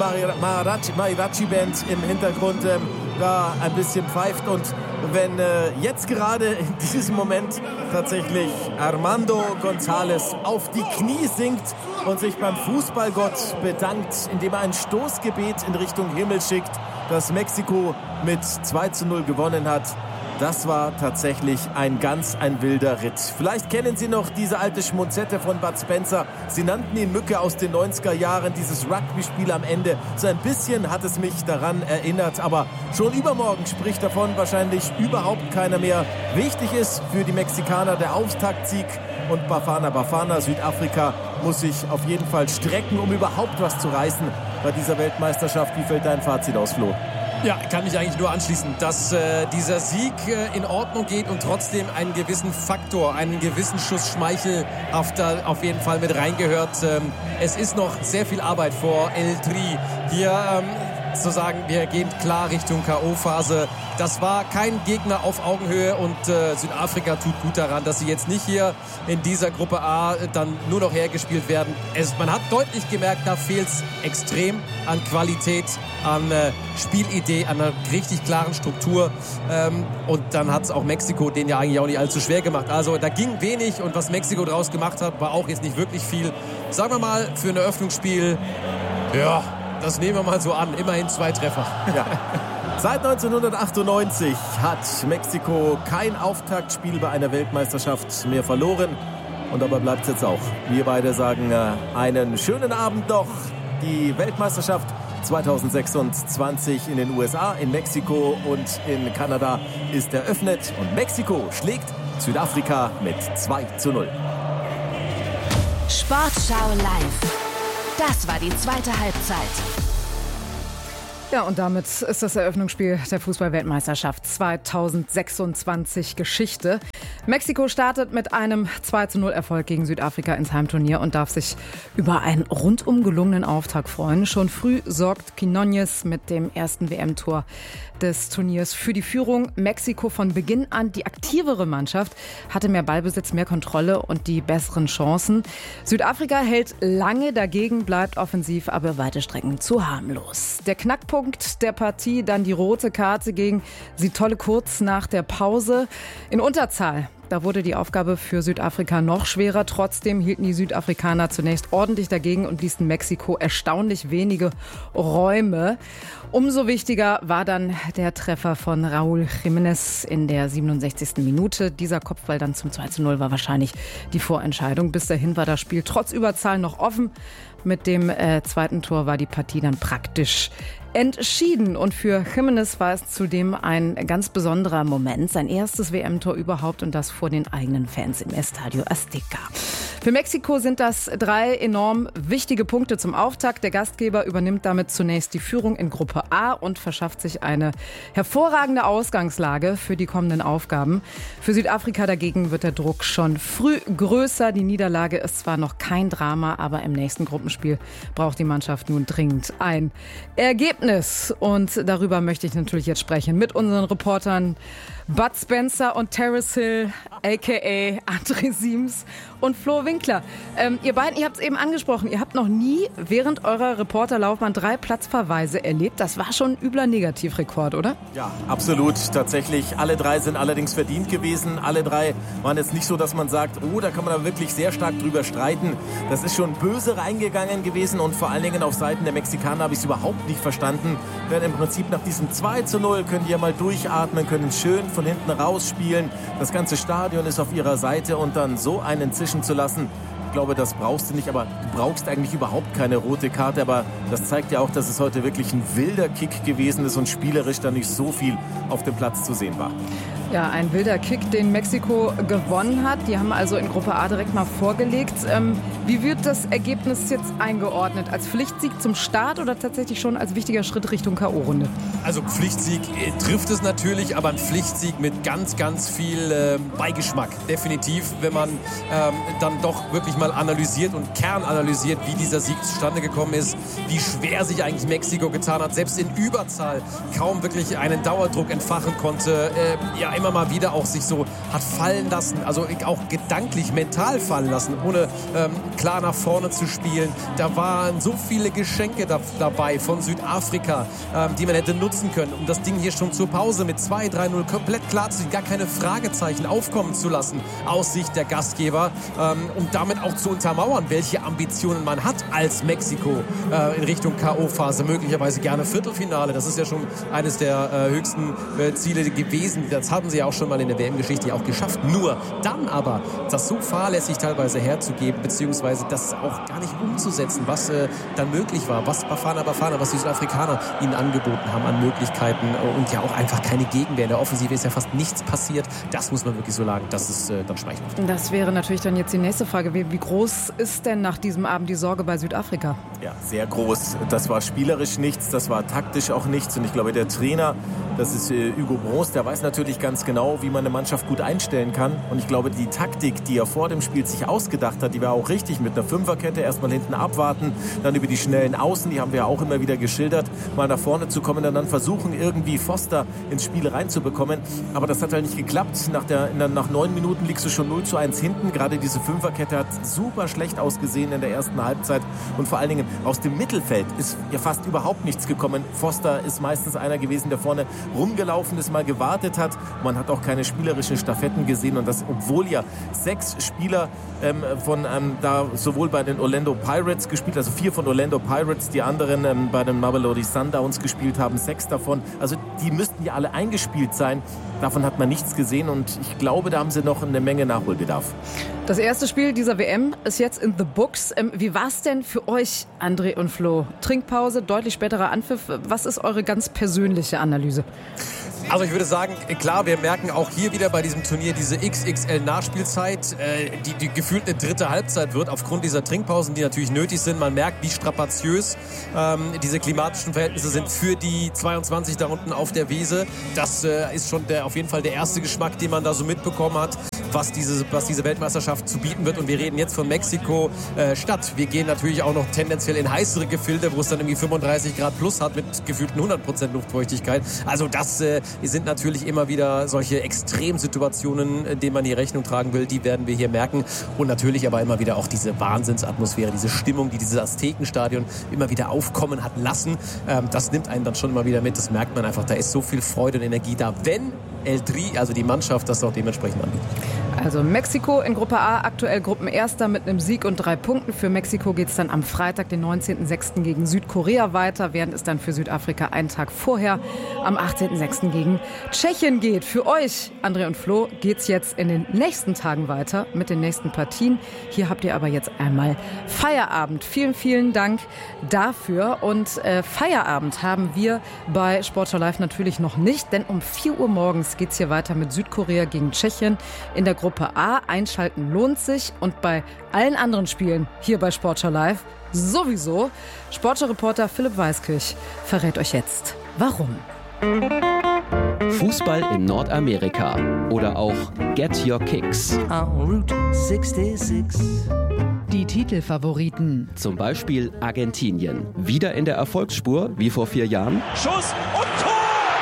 [SPEAKER 1] Mariachi-Band im Hintergrund ähm, da ein bisschen pfeift. Und wenn äh, jetzt gerade in diesem Moment tatsächlich Armando González auf die Knie sinkt und sich beim Fußballgott bedankt, indem er ein Stoßgebet in Richtung Himmel schickt, dass Mexiko mit zwei zu null gewonnen hat. Das war tatsächlich ein ganz ein wilder Ritt. Vielleicht kennen Sie noch diese alte Schmonzette von Bud Spencer. Sie nannten ihn Mücke aus den neunziger Jahren, dieses Rugby-Spiel am Ende. So ein bisschen hat es mich daran erinnert, aber schon übermorgen spricht davon wahrscheinlich überhaupt keiner mehr. Wichtig ist für die Mexikaner der Auftaktsieg und Bafana Bafana, Südafrika, muss sich auf jeden Fall strecken, um überhaupt was zu reißen bei dieser Weltmeisterschaft. Wie fällt dein Fazit aus, Flo?
[SPEAKER 2] Ja, kann mich eigentlich nur anschließen, dass äh, dieser Sieg äh, in Ordnung geht und trotzdem einen gewissen Faktor, einen gewissen Schuss Schmeichel auf, da, auf jeden Fall mit reingehört. Ähm, es ist noch sehr viel Arbeit vor El Tri. Hier ähm, zu sagen, wir gehen klar Richtung K O-Phase. Das war kein Gegner auf Augenhöhe und äh, Südafrika tut gut daran, dass sie jetzt nicht hier in dieser Gruppe A dann nur noch hergespielt werden. Es, man hat deutlich gemerkt, da fehlt es extrem an Qualität, an äh, Spielidee, an einer richtig klaren Struktur. Ähm, und dann hat es auch Mexiko den ja eigentlich auch nicht allzu schwer gemacht. Also da ging wenig und was Mexiko draus gemacht hat, war auch jetzt nicht wirklich viel. Sagen wir mal, für ein Eröffnungsspiel, ja, das nehmen wir mal so an. Immerhin zwei Treffer.
[SPEAKER 1] Ja. Seit neunzehnhundertachtundneunzig hat Mexiko kein Auftaktspiel bei einer Weltmeisterschaft mehr verloren. Und dabei bleibt es jetzt auch. Wir beide sagen äh, einen schönen Abend noch. Die Weltmeisterschaft zweitausendsechsundzwanzig in den U S A, in Mexiko und in Kanada ist eröffnet. Und Mexiko schlägt Südafrika mit zwei zu null.
[SPEAKER 3] Sportschau live. Das war die zweite Halbzeit.
[SPEAKER 4] Ja, und damit ist das Eröffnungsspiel der Fußball-Weltmeisterschaft zweitausendsechsundzwanzig Geschichte. Mexiko startet mit einem zwei zu null Erfolg gegen Südafrika ins Heimturnier und darf sich über einen rundum gelungenen Auftakt freuen. Schon früh sorgt Quiñones mit dem ersten W M-Tor des Turniers für die Führung. Mexiko von Beginn an die aktivere Mannschaft, hatte mehr Ballbesitz, mehr Kontrolle und die besseren Chancen. Südafrika hält lange dagegen, bleibt offensiv, aber weite Strecken zu harmlos. Der Knackpunkt der Partie, dann die rote Karte gegen Sitolle kurz nach der Pause. In Unterzahl. Da wurde die Aufgabe für Südafrika noch schwerer. Trotzdem hielten die Südafrikaner zunächst ordentlich dagegen und ließen Mexiko erstaunlich wenige Räume. Umso wichtiger war dann der Treffer von Raúl Jiménez in der siebenundsechzigsten Minute. Dieser Kopfball dann zum zwei zu null war wahrscheinlich die Vorentscheidung. Bis dahin war das Spiel trotz Überzahl noch offen. Mit dem äh, zweiten Tor war die Partie dann praktisch entschieden. Und für Jiménez war es zudem ein ganz besonderer Moment. Sein erstes W M-Tor überhaupt und das vor den eigenen Fans im Estadio Azteca. Für Mexiko sind das drei enorm wichtige Punkte zum Auftakt. Der Gastgeber übernimmt damit zunächst die Führung in Gruppe A und verschafft sich eine hervorragende Ausgangslage für die kommenden Aufgaben. Für Südafrika dagegen wird der Druck schon früh größer. Die Niederlage ist zwar noch kein Drama, aber im nächsten Gruppenspiel braucht die Mannschaft nun dringend ein Ergebnis. Und darüber möchte ich natürlich jetzt sprechen mit unseren Reportern Bud Spencer und Terrace Hill, a k a. André Siems und Flo Winkler. Ähm, ihr beiden, ihr habt es eben angesprochen, ihr habt noch nie während eurer Reporterlaufbahn drei Platzverweise erlebt. Das war schon ein übler Negativrekord, oder?
[SPEAKER 1] Ja, absolut. Tatsächlich. Alle drei sind allerdings verdient gewesen. Alle drei waren jetzt nicht so, dass man sagt, oh, da kann man da wirklich sehr stark drüber streiten. Das ist schon böse reingegangen gewesen und vor allen Dingen auf Seiten der Mexikaner habe ich es überhaupt nicht verstanden. Denn im Prinzip nach diesem zwei zu null können die ja mal durchatmen, können schön von hinten rausspielen. Das ganze Stadion ist auf ihrer Seite und dann so einen zischen zu lassen, ich glaube, das brauchst du nicht, aber du brauchst eigentlich überhaupt keine rote Karte, aber das zeigt ja auch, dass es heute wirklich ein wilder Kick gewesen ist und spielerisch da nicht so viel auf dem Platz zu sehen war.
[SPEAKER 4] Ja, ein wilder Kick, den Mexiko gewonnen hat. Die haben also in Gruppe A direkt mal vorgelegt. Ähm, wie wird das Ergebnis jetzt eingeordnet? Als Pflichtsieg zum Start oder tatsächlich schon als wichtiger Schritt Richtung K O-Runde?
[SPEAKER 2] Also Pflichtsieg äh, trifft es natürlich, aber ein Pflichtsieg mit ganz, ganz viel äh, Beigeschmack. Definitiv, wenn man ähm, dann doch wirklich mal analysiert und kernanalysiert, wie dieser Sieg zustande gekommen ist, wie schwer sich eigentlich Mexiko getan hat, selbst in Überzahl kaum wirklich einen Dauerdruck entfachen konnte. Äh, ja, immer mal wieder auch sich so hat fallen lassen, also auch gedanklich, mental fallen lassen, ohne ähm, klar nach vorne zu spielen. Da waren so viele Geschenke da, dabei von Südafrika, ähm, die man hätte nutzen können, um das Ding hier schon zur Pause mit zwei drei null komplett klar zu sehen, gar keine Fragezeichen aufkommen zu lassen aus Sicht der Gastgeber, ähm, um damit auch zu untermauern, welche Ambitionen man hat als Mexiko äh, in Richtung K O-Phase, möglicherweise gerne Viertelfinale. Das ist ja schon eines der äh, höchsten äh, Ziele gewesen. Das haben sie ja auch schon mal in der W M-Geschichte auch geschafft. Nur dann aber, das so fahrlässig teilweise herzugeben, beziehungsweise das auch gar nicht umzusetzen, was äh, dann möglich war, was Bafana Bafana, was die Südafrikaner ihnen angeboten haben an Möglichkeiten und ja auch einfach keine Gegenwehr. In der Offensive ist ja fast nichts passiert. Das muss man wirklich so sagen. Das ist äh, dann schmeichelhaft.
[SPEAKER 4] Das wäre natürlich dann jetzt die nächste Frage. Wie, wie groß ist denn nach diesem Abend die Sorge bei Südafrika?
[SPEAKER 1] Ja, sehr groß. Das war spielerisch nichts, das war taktisch auch nichts. Und ich glaube, der Trainer, das ist äh, Hugo Broos, der weiß natürlich ganz ganz genau, wie man eine Mannschaft gut einstellen kann. Und ich glaube, die Taktik, die er vor dem Spiel sich ausgedacht hat, die war auch richtig mit einer Fünferkette. Erstmal hinten abwarten, dann über die schnellen Außen, die haben wir ja auch immer wieder geschildert, mal nach vorne zu kommen und dann versuchen, irgendwie Foster ins Spiel reinzubekommen. Aber das hat halt nicht geklappt. Nach, der, der, nach neun Minuten liegst du schon null zu eins hinten. Gerade diese Fünferkette hat super schlecht ausgesehen in der ersten Halbzeit. Und vor allen Dingen aus dem Mittelfeld ist ja fast überhaupt nichts gekommen. Foster ist meistens einer gewesen, der vorne rumgelaufen ist, mal gewartet hat. Man hat auch keine spielerischen Stafetten gesehen. Und das, obwohl ja sechs Spieler ähm, von ähm, da sowohl bei den Orlando Pirates gespielt, also vier von Orlando Pirates, die anderen ähm, bei den Mamelodi Sundowns gespielt haben, sechs davon. Also die müssten ja alle eingespielt sein. Davon hat man nichts gesehen und ich glaube, da haben sie noch eine Menge Nachholbedarf.
[SPEAKER 4] Das erste Spiel dieser W M ist jetzt in the books. Ähm, wie war es denn für euch, André und Flo? Trinkpause, deutlich späterer Anpfiff. Was ist eure ganz persönliche Analyse?
[SPEAKER 2] Also ich würde sagen, klar, wir merken auch hier wieder bei diesem Turnier diese X X L-Nachspielzeit, äh, die, die gefühlt eine dritte Halbzeit wird, aufgrund dieser Trinkpausen, die natürlich nötig sind. Man merkt, wie strapaziös ähm, diese klimatischen Verhältnisse sind für die zweiundzwanzig da unten auf der Wiese. Das äh, ist schon der, auf jeden Fall der erste Geschmack, den man da so mitbekommen hat, was diese, was diese Weltmeisterschaft zu bieten wird. Und wir reden jetzt von Mexiko-Stadt. Wir gehen natürlich auch noch tendenziell in heißere Gefilde, wo es dann irgendwie fünfunddreißig Grad plus hat mit gefühlten hundert Prozent Luftfeuchtigkeit. Also das äh, sind natürlich immer wieder solche Extremsituationen, denen man hier Rechnung tragen will. Die werden wir hier merken. Und natürlich aber immer wieder auch diese Wahnsinnsatmosphäre, diese Stimmung, die dieses Aztekenstadion immer wieder aufkommen hat lassen. Ähm, das nimmt einen dann schon immer wieder mit. Das merkt man einfach. Da ist so viel Freude und Energie da, wenn El Tri, also die Mannschaft, das auch dementsprechend anbietet.
[SPEAKER 4] Also Mexiko in Gruppe A, aktuell Gruppenerster mit einem Sieg und drei Punkten. Für Mexiko geht es dann am Freitag, den neunzehnten sechsten gegen Südkorea weiter, während es dann für Südafrika einen Tag vorher am achtzehnten sechsten gegen Tschechien geht. Für euch, André und Flo, geht es jetzt in den nächsten Tagen weiter mit den nächsten Partien. Hier habt ihr aber jetzt einmal Feierabend. Vielen, vielen Dank dafür. Und äh, Feierabend haben wir bei Sportschau Live natürlich noch nicht, denn um vier Uhr morgens geht es hier weiter mit Südkorea gegen Tschechien in der Gruppe A. Einschalten lohnt sich und bei allen anderen Spielen hier bei Sportschau Live sowieso. Sportschau-Reporter Philipp Weiskirch verrät euch jetzt, warum.
[SPEAKER 5] Fußball in Nordamerika oder auch Get Your Kicks.
[SPEAKER 6] Route sechsundsechzig.
[SPEAKER 7] Die Titelfavoriten.
[SPEAKER 5] Zum Beispiel Argentinien. Wieder in der Erfolgsspur wie vor vier Jahren.
[SPEAKER 8] Schuss und Tor!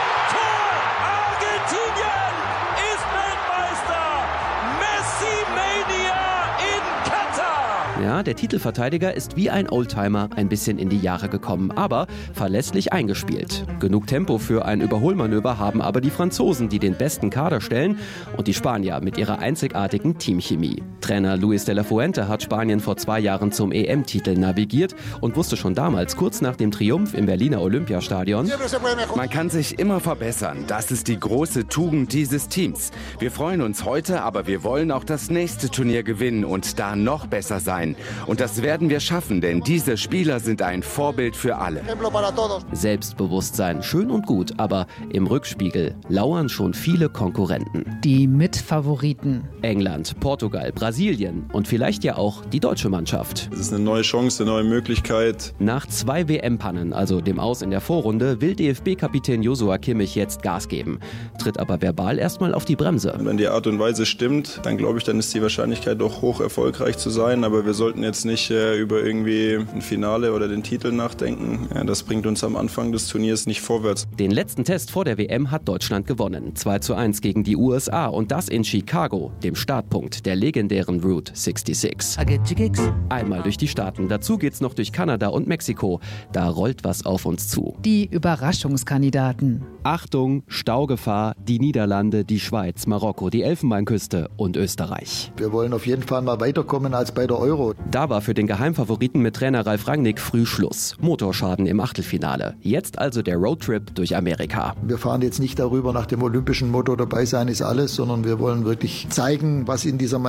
[SPEAKER 5] Ja, der Titelverteidiger ist wie ein Oldtimer ein bisschen in die Jahre gekommen, aber verlässlich eingespielt. Genug Tempo für ein Überholmanöver haben aber die Franzosen, die den besten Kader stellen, und die Spanier mit ihrer einzigartigen Teamchemie. Trainer Luis de la Fuente hat Spanien vor zwei Jahren zum E M-Titel navigiert und wusste schon damals, kurz nach dem Triumph im Berliner Olympiastadion:
[SPEAKER 9] Man kann sich immer verbessern. Das ist die große Tugend dieses Teams. Wir freuen uns heute, aber wir wollen auch das nächste Turnier gewinnen und da noch besser sein. Und das werden wir schaffen, denn diese Spieler sind ein Vorbild für alle.
[SPEAKER 5] Selbstbewusstsein, schön und gut, aber im Rückspiegel lauern schon viele Konkurrenten.
[SPEAKER 7] Die Mitfavoriten.
[SPEAKER 5] England, Portugal, Brasilien und vielleicht ja auch die deutsche Mannschaft.
[SPEAKER 10] Es ist eine neue Chance, eine neue Möglichkeit.
[SPEAKER 5] Nach zwei W M-Pannen, also dem Aus in der Vorrunde, will D F B-Kapitän Joshua Kimmich jetzt Gas geben. Tritt aber verbal erstmal auf die Bremse.
[SPEAKER 10] Wenn die Art und Weise stimmt, dann glaube ich, dann ist die Wahrscheinlichkeit doch hoch, erfolgreich zu sein. Aber wir sollten jetzt nicht äh, über irgendwie ein Finale oder den Titel nachdenken. Ja, das bringt uns am Anfang des Turniers nicht vorwärts.
[SPEAKER 5] Den letzten Test vor der W M hat Deutschland gewonnen. zwei zu eins gegen die U S A und das in Chicago, dem Startpunkt der legendären Route sechsundsechzig. Einmal durch die Staaten. Dazu geht's noch durch Kanada und Mexiko. Da rollt was auf uns zu.
[SPEAKER 7] Die Überraschungskandidaten.
[SPEAKER 5] Achtung, Staugefahr, die Niederlande, die Schweiz, Marokko, die Elfenbeinküste und Österreich.
[SPEAKER 11] Wir wollen auf jeden Fall mal weiterkommen als bei der Euro.
[SPEAKER 5] Da war für den Geheimfavoriten mit Trainer Ralf Rangnick früh Schluss. Motorschaden im Achtelfinale. Jetzt also der Roadtrip durch Amerika.
[SPEAKER 11] Wir fahren jetzt nicht darüber nach dem olympischen Motto, dabei sein ist alles, sondern wir wollen wirklich zeigen, was in dieser Mannschaft steckt.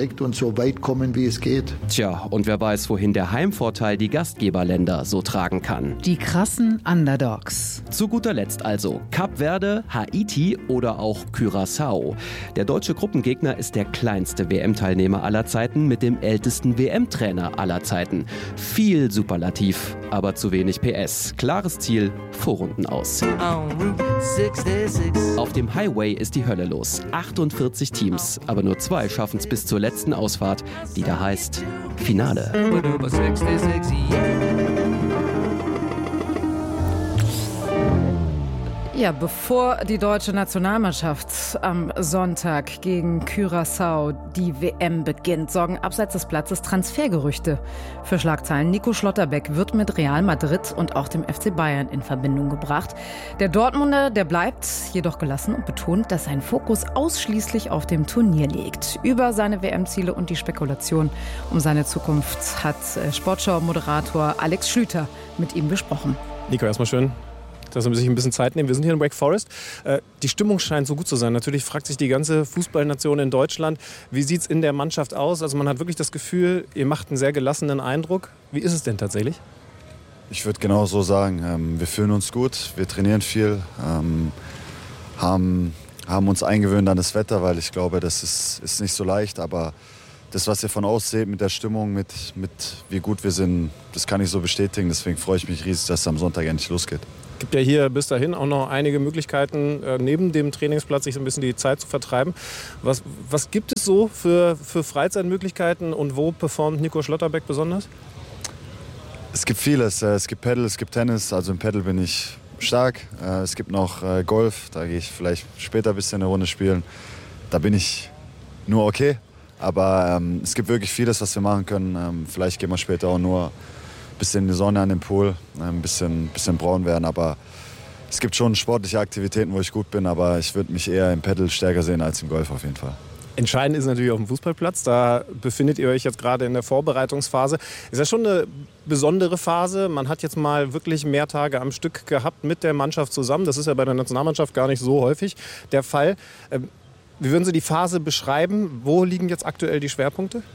[SPEAKER 11] gesteckt und so weit kommen, wie es geht.
[SPEAKER 5] Tja, und wer weiß, wohin der Heimvorteil die Gastgeberländer so tragen kann.
[SPEAKER 7] Die krassen Underdogs.
[SPEAKER 5] Zu guter Letzt also Kap Verde, Haiti oder auch Curaçao. Der deutsche Gruppengegner ist der kleinste W M-Teilnehmer aller Zeiten mit dem ältesten W M-Trainer aller Zeiten. Viel Superlativ, aber zu wenig P S. Klares Ziel, Vorrunden aus. Auf dem Highway ist die Hölle los. achtundvierzig Teams, aber nur zwei schaffen es bis zur letzten Ausfahrt, die da heißt Finale.
[SPEAKER 4] Ja, bevor die deutsche Nationalmannschaft am Sonntag gegen Curaçao die W M beginnt, sorgen abseits des Platzes Transfergerüchte für Schlagzeilen. Nico Schlotterbeck wird mit Real Madrid und auch dem F C Bayern in Verbindung gebracht. Der Dortmunder, der bleibt jedoch gelassen und betont, dass sein Fokus ausschließlich auf dem Turnier liegt. Über seine W M-Ziele und die Spekulation um seine Zukunft hat Sportschau-Moderator Alex Schlüter mit ihm gesprochen.
[SPEAKER 8] Nico, erstmal schön, dass wir sich ein bisschen Zeit nehmen. Wir sind hier in Wake Forest. Die Stimmung scheint so gut zu sein. Natürlich fragt sich die ganze Fußballnation in Deutschland, wie sieht es in der Mannschaft aus? Also man hat wirklich das Gefühl, ihr macht einen sehr gelassenen Eindruck. Wie ist es denn tatsächlich?
[SPEAKER 12] Ich würde genau so sagen. Wir fühlen uns gut, wir trainieren viel, haben, haben uns eingewöhnt an das Wetter, weil ich glaube, das ist, ist nicht so leicht. Aber das, was ihr von außen seht mit der Stimmung, mit, mit wie gut wir sind, das kann ich so bestätigen. Deswegen freue ich mich riesig, dass es am Sonntag endlich losgeht.
[SPEAKER 8] Es gibt ja hier bis dahin auch noch einige Möglichkeiten, äh, neben dem Trainingsplatz sich so ein bisschen die Zeit zu vertreiben. Was, was gibt es so für, für Freizeitmöglichkeiten und wo performt Nico Schlotterbeck besonders?
[SPEAKER 12] Es gibt vieles. Es gibt Paddle, es gibt Tennis. Also im Paddle bin ich stark. Es gibt noch Golf, da gehe ich vielleicht später ein bisschen eine Runde spielen. Da bin ich nur okay. Aber ähm, es gibt wirklich vieles, was wir machen können. Ähm, vielleicht gehen wir später auch nur ein bisschen in die Sonne an den Pool, ein bisschen, bisschen braun werden. Aber es gibt schon sportliche Aktivitäten, wo ich gut bin. Aber ich würde mich eher im Paddle stärker sehen als im Golf auf jeden Fall.
[SPEAKER 8] Entscheidend ist natürlich auf dem Fußballplatz. Da befindet ihr euch jetzt gerade in der Vorbereitungsphase. Ist ja schon eine besondere Phase. Man hat jetzt mal wirklich mehr Tage am Stück gehabt mit der Mannschaft zusammen. Das ist ja bei der Nationalmannschaft gar nicht so häufig der Fall. Wie würden Sie die Phase beschreiben? Wo liegen jetzt aktuell die Schwerpunkte?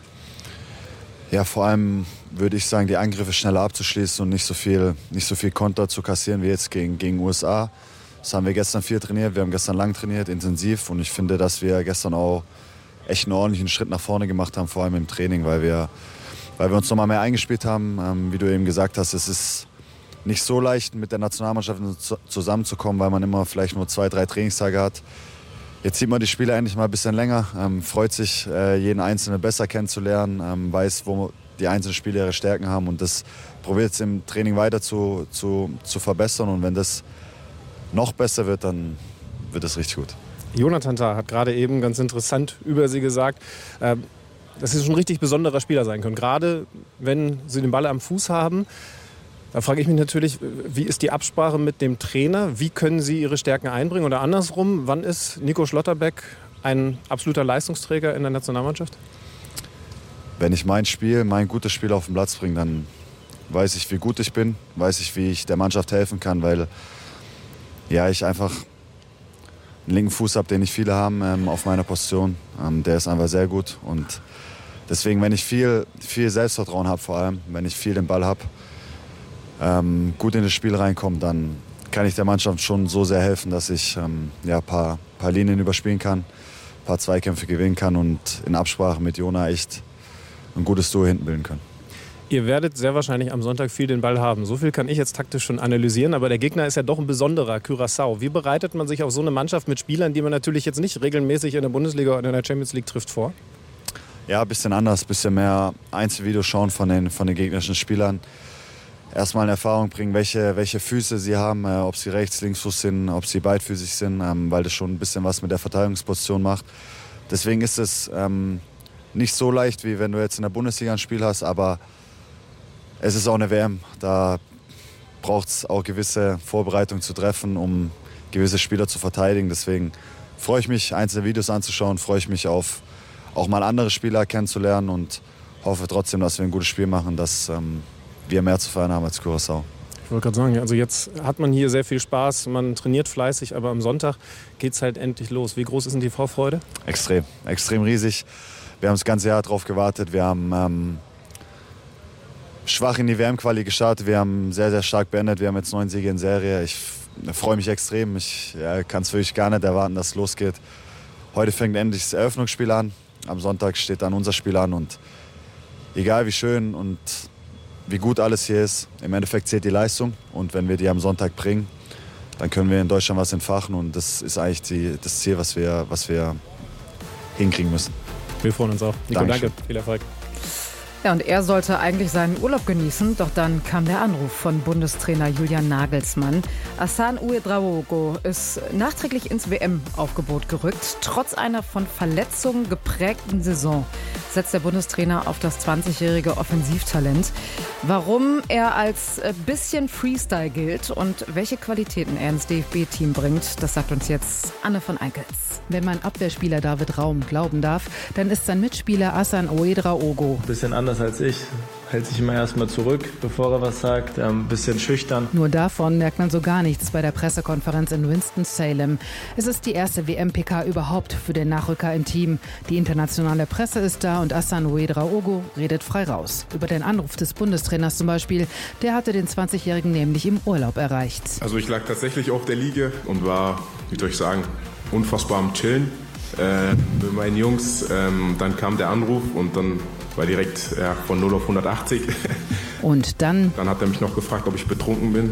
[SPEAKER 12] Ja, vor allem würde ich sagen, die Angriffe schneller abzuschließen und nicht so viel, nicht so viel Konter zu kassieren wie jetzt gegen, gegen U S A. Das haben wir gestern viel trainiert. Wir haben gestern lang trainiert, intensiv. Und ich finde, dass wir gestern auch echt einen ordentlichen Schritt nach vorne gemacht haben, vor allem im Training, weil wir, weil wir uns noch mal mehr eingespielt haben. Ähm, wie du eben gesagt hast, es ist nicht so leicht, mit der Nationalmannschaft zusammenzukommen, weil man immer vielleicht nur zwei, drei Trainingstage hat. Jetzt sieht man die Spieler endlich mal ein bisschen länger, ähm, freut sich, äh, jeden Einzelnen besser kennenzulernen, ähm, weiß, wo die einzelnen Spieler ihre Stärken haben und das probiert es im Training weiter zu, zu, zu verbessern. Und wenn das noch besser wird, dann wird es richtig gut.
[SPEAKER 8] Jonathan Tah hat gerade eben ganz interessant über Sie gesagt, äh, dass Sie schon ein richtig besonderer Spieler sein können. Gerade wenn Sie den Ball am Fuß haben. Da frage ich mich natürlich, wie ist die Absprache mit dem Trainer? Wie können Sie Ihre Stärken einbringen? Oder andersrum, wann ist Nico Schlotterbeck ein absoluter Leistungsträger in der Nationalmannschaft?
[SPEAKER 12] Wenn ich mein Spiel, mein gutes Spiel auf den Platz bringe, dann weiß ich, wie gut ich bin, weiß ich, wie ich der Mannschaft helfen kann, weil ja, ich einfach einen linken Fuß habe, den nicht viele haben ähm, auf meiner Position. Ähm, der ist einfach sehr gut und deswegen, wenn ich viel, viel Selbstvertrauen habe, vor allem, wenn ich viel den Ball habe, ähm, gut in das Spiel reinkomme, dann kann ich der Mannschaft schon so sehr helfen, dass ich ähm, ja, ein paar, paar Linien überspielen kann, ein paar Zweikämpfe gewinnen kann und in Absprache mit Jona echt ein gutes Duo hinten bilden können.
[SPEAKER 8] Ihr werdet sehr wahrscheinlich am Sonntag viel den Ball haben. So viel kann ich jetzt taktisch schon analysieren, aber der Gegner ist ja doch ein besonderer, Curaçao. Wie bereitet man sich auf so eine Mannschaft mit Spielern, die man natürlich jetzt nicht regelmäßig in der Bundesliga oder in der Champions League trifft, vor?
[SPEAKER 12] Ja, ein bisschen anders, ein bisschen mehr Einzelvideos schauen von den, von den gegnerischen Spielern. Erstmal eine Erfahrung bringen, welche, welche Füße sie haben, äh, ob sie rechts, linksfuß sind, ob sie beidfüßig sind, ähm, weil das schon ein bisschen was mit der Verteidigungsposition macht. Deswegen ist es ähm, nicht so leicht, wie wenn du jetzt in der Bundesliga ein Spiel hast, aber es ist auch eine W M. Da braucht es auch gewisse Vorbereitungen zu treffen, um gewisse Spieler zu verteidigen. Deswegen freue ich mich, einzelne Videos anzuschauen, freue ich mich auf auch mal andere Spieler kennenzulernen und hoffe trotzdem, dass wir ein gutes Spiel machen, dass ähm, wir mehr zu feiern haben als Curaçao.
[SPEAKER 8] Ich wollte gerade sagen, also jetzt hat man hier sehr viel Spaß, man trainiert fleißig, aber am Sonntag geht es halt endlich los. Wie groß ist denn die Vorfreude?
[SPEAKER 12] Extrem, extrem riesig. wir haben das ganze Jahr drauf gewartet. Wir haben ähm, schwach in die W M-Quali gestartet. Wir haben sehr, sehr stark beendet. Wir haben jetzt neun Siege in Serie. Ich freue mich extrem. Ich ja, kann es wirklich gar nicht erwarten, dass es losgeht. Heute fängt endlich das Eröffnungsspiel an. Am Sonntag steht dann unser Spiel an. Und egal wie schön und wie gut alles hier ist, im Endeffekt zählt die Leistung. Und wenn wir die am Sonntag bringen, dann können wir in Deutschland was entfachen. Und das ist eigentlich die, das Ziel, was wir, was wir hinkriegen müssen.
[SPEAKER 8] Wir freuen uns auch. Nico,
[SPEAKER 12] Dankeschön.
[SPEAKER 8] danke. Viel Erfolg.
[SPEAKER 4] Ja, und er sollte eigentlich seinen Urlaub genießen, doch dann kam der Anruf von Bundestrainer Julian Nagelsmann. Hassan Ouedraogo ist nachträglich ins W M-Aufgebot gerückt. Trotz einer von Verletzungen geprägten Saison setzt der Bundestrainer auf das zwanzigjährige Offensivtalent. Warum er als bisschen Freestyle gilt und welche Qualitäten er ins D F B-Team bringt, das sagt uns jetzt Anne von Eickels.
[SPEAKER 7] Wenn man Abwehrspieler David Raum glauben darf, dann ist sein Mitspieler Hassan Ouedraogo
[SPEAKER 13] bisschen anders als ich. Hält sich immer erstmal zurück, bevor er was sagt. Ein bisschen schüchtern.
[SPEAKER 7] Nur davon merkt man so gar nichts bei der Pressekonferenz in Winston-Salem. Es ist die erste W M-P K überhaupt für den Nachrücker im Team. Die internationale Presse ist da und Hassan Ouedraogo redet frei raus. Über den Anruf des Bundestrainers zum Beispiel. Der hatte den zwanzigjährigen nämlich im Urlaub erreicht.
[SPEAKER 14] Also ich lag tatsächlich auf der Liege und war, wie soll ich sagen, unfassbar am Chillen äh, mit meinen Jungs. Ähm, dann kam der Anruf und dann war direkt ja, von null auf hundertachtzig.
[SPEAKER 7] Und dann?
[SPEAKER 14] Dann hat er mich noch gefragt, ob ich betrunken bin.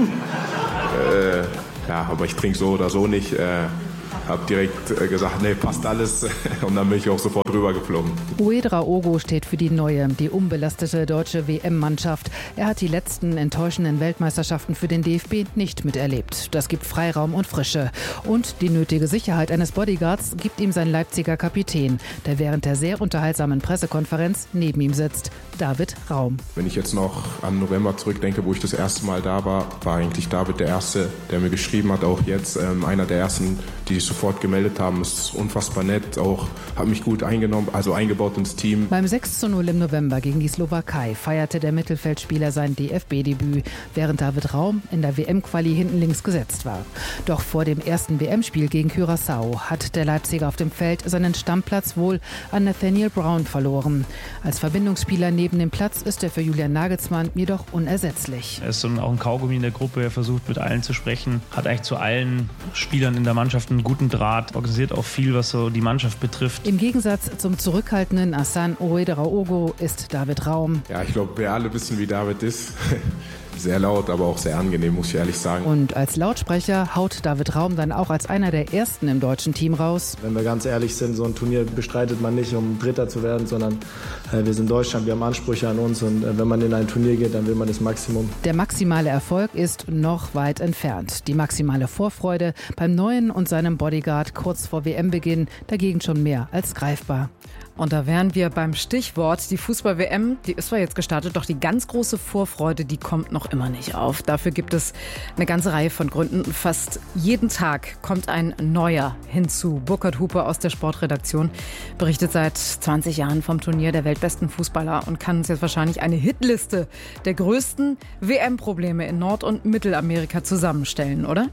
[SPEAKER 14] äh, ja, aber ich trinke so oder so nicht. Äh, hab direkt äh, gesagt, nee, passt alles. Und dann bin ich auch sofort rüber geflogen.
[SPEAKER 7] Ouedraogo steht für die neue, die unbelastete deutsche W M-Mannschaft. Er hat die letzten enttäuschenden Weltmeisterschaften für den D F B nicht miterlebt. Das gibt Freiraum und Frische. Und die nötige Sicherheit eines Bodyguards gibt ihm sein Leipziger Kapitän, der während der sehr unterhaltsamen Pressekonferenz neben ihm sitzt. David Raum.
[SPEAKER 14] Wenn ich jetzt noch an November zurückdenke, wo ich das erste Mal da war, war eigentlich David der Erste, der mir geschrieben hat, auch jetzt ähm, einer der Ersten, die sich sofort gemeldet haben. Ist unfassbar nett, auch hat mich gut eingenommen, also eingebaut ins Team.
[SPEAKER 7] Beim sechs zu null im November gegen die Slowakei feierte der Mittelfeldspieler sein D F B-Debüt, während David Raum in der W M-Quali hinten links gesetzt war. Doch vor dem ersten W M-Spiel gegen Curaçao hat der Leipziger auf dem Feld seinen Stammplatz wohl an Nathaniel Brown verloren. Als Verbindungsspieler neben dem Platz ist er für Julian Nagelsmann jedoch unersetzlich.
[SPEAKER 13] Er ist so auch ein Kaugummi in der Gruppe, er versucht mit allen zu sprechen, hat eigentlich zu allen Spielern in der Mannschaft einen guten Draht, organisiert auch viel, was so die Mannschaft betrifft.
[SPEAKER 7] Im Gegensatz zum zurückhaltenden Hassan Ouedraogo ist David Raum.
[SPEAKER 14] Ja, ich glaube, wir alle wissen, wie David ist. Sehr laut, aber auch sehr angenehm, muss ich ehrlich sagen.
[SPEAKER 7] Und als Lautsprecher haut David Raum dann auch als einer der Ersten im deutschen Team raus.
[SPEAKER 13] Wenn wir ganz ehrlich sind, so ein Turnier bestreitet man nicht, um Dritter zu werden, sondern äh, wir sind Deutschland, wir haben Ansprüche an uns und äh, wenn man in ein Turnier geht, dann will man das Maximum.
[SPEAKER 7] Der maximale Erfolg ist noch weit entfernt. Die maximale Vorfreude beim Neuen und seinem Bodyguard kurz vor W M-Beginn dagegen schon mehr als greifbar.
[SPEAKER 4] Und da wären wir beim Stichwort, die Fußball-W M, die ist zwar jetzt gestartet, doch die ganz große Vorfreude, die kommt noch immer nicht auf. Dafür gibt es eine ganze Reihe von Gründen. Fast jeden Tag kommt ein neuer hinzu. Burkhard Hupe aus der Sportredaktion berichtet seit zwanzig Jahren vom Turnier der weltbesten Fußballer und kann uns jetzt wahrscheinlich eine Hitliste der größten W M-Probleme in Nord- und Mittelamerika zusammenstellen, oder?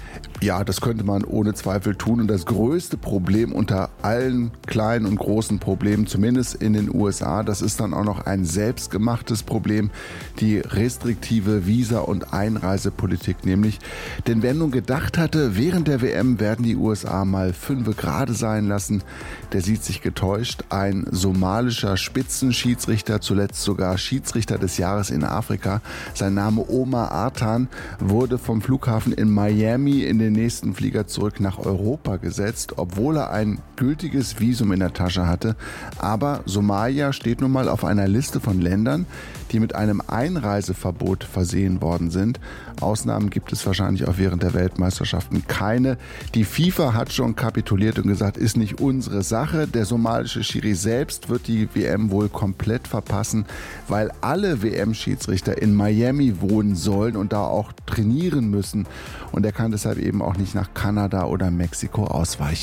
[SPEAKER 15] Ja, das könnte man ohne Zweifel tun. Und das größte Problem unter allen kleinen und großen Problemen, zumindest in den U S A, das ist dann auch noch ein selbstgemachtes Problem, die restriktive Visa- und Einreisepolitik nämlich. Denn wer nun gedacht hatte, während der W M werden die U S A mal fünfe gerade sein lassen, der sieht sich getäuscht. Ein somalischer Spitzenschiedsrichter, zuletzt sogar Schiedsrichter des Jahres in Afrika, sein Name Omar Artan, wurde vom Flughafen in Miami in den nächsten Flieger zurück nach Europa gesetzt, obwohl er ein gültiges Visum in der Tasche hatte. Aber Somalia steht nun mal auf einer Liste von Ländern, die mit einem Einreiseverbot versehen worden sind. Ausnahmen gibt es wahrscheinlich auch während der Weltmeisterschaften keine. Die FIFA hat schon kapituliert und gesagt, ist nicht unsere Sache. Der somalische Schiri selbst wird die W M wohl komplett verpassen, weil alle W M-Schiedsrichter in Miami wohnen sollen und da auch trainieren müssen. Und er kann deshalb eben auch nicht nach Kanada oder Mexiko ausweichen.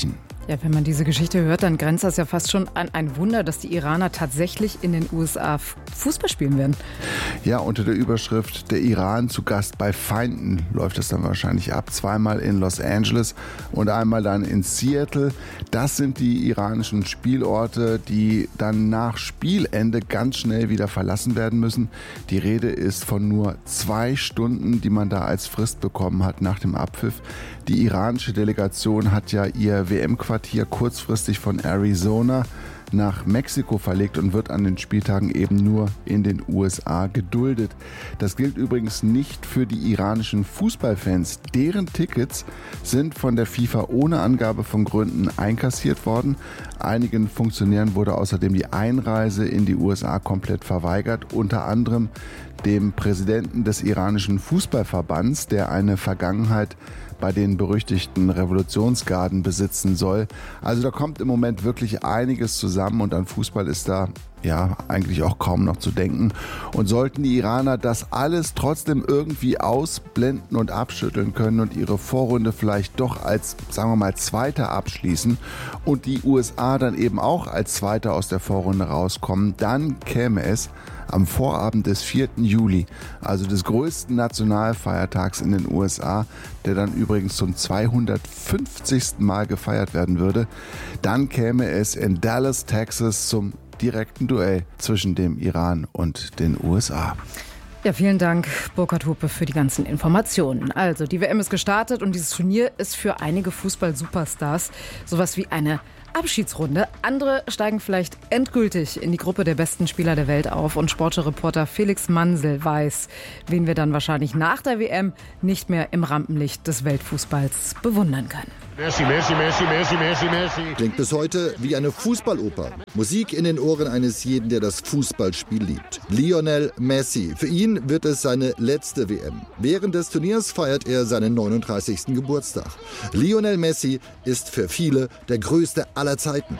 [SPEAKER 4] Ja, wenn man diese Geschichte hört, dann grenzt das ja fast schon an ein Wunder, dass die Iraner tatsächlich in den U S A Fußball spielen werden.
[SPEAKER 15] Ja, unter der Überschrift "Der Iran zu Gast bei Feinden" läuft es dann wahrscheinlich ab. Zweimal in Los Angeles und einmal dann in Seattle. Das sind die iranischen Spielorte, die dann nach Spielende ganz schnell wieder verlassen werden müssen. Die Rede ist von nur zwei Stunden, die man da als Frist bekommen hat nach dem Abpfiff. Die iranische Delegation hat ja ihr W M-Quartier kurzfristig von Arizona nach Mexiko verlegt und wird an den Spieltagen eben nur in den U S A geduldet. Das gilt übrigens nicht für die iranischen Fußballfans. Deren Tickets sind von der FIFA ohne Angabe von Gründen einkassiert worden. Einigen Funktionären wurde außerdem die Einreise in die U S A komplett verweigert, unter anderem dem Präsidenten des iranischen Fußballverbands, der eine Vergangenheit bei den berüchtigten Revolutionsgarden besitzen soll. Also da kommt im Moment wirklich einiges zusammen und an Fußball ist da ja eigentlich auch kaum noch zu denken. Und sollten die Iraner das alles trotzdem irgendwie ausblenden und abschütteln können und ihre Vorrunde vielleicht doch als, sagen wir mal, Zweiter abschließen und die U S A dann eben auch als Zweiter aus der Vorrunde rauskommen, dann käme es am Vorabend des vierten Juli, also des größten Nationalfeiertags in den U S A, der dann übrigens zum zweihundertfünfzigsten Mal gefeiert werden würde, dann käme es in Dallas, Texas zum direkten Duell zwischen dem Iran und den U S A.
[SPEAKER 4] Ja, vielen Dank, Burkhard Hupe, für die ganzen Informationen. Also, die W M ist gestartet und dieses Turnier ist für einige Fußball-Superstars sowas wie eine Abschiedsrunde. Andere steigen vielleicht endgültig in die Gruppe der besten Spieler der Welt auf und Sportreporter Felix Mansel weiß, wen wir dann wahrscheinlich nach der W M nicht mehr im Rampenlicht des Weltfußballs bewundern können.
[SPEAKER 16] Messi, Messi, Messi, Messi, Messi, Messi. Klingt bis heute wie eine Fußballoper. Musik in den Ohren eines jeden, der das Fußballspiel liebt. Lionel Messi. Für ihn wird es seine letzte W M. Während des Turniers feiert er seinen neununddreißigsten Geburtstag. Lionel Messi ist für viele der größte aller Zeiten.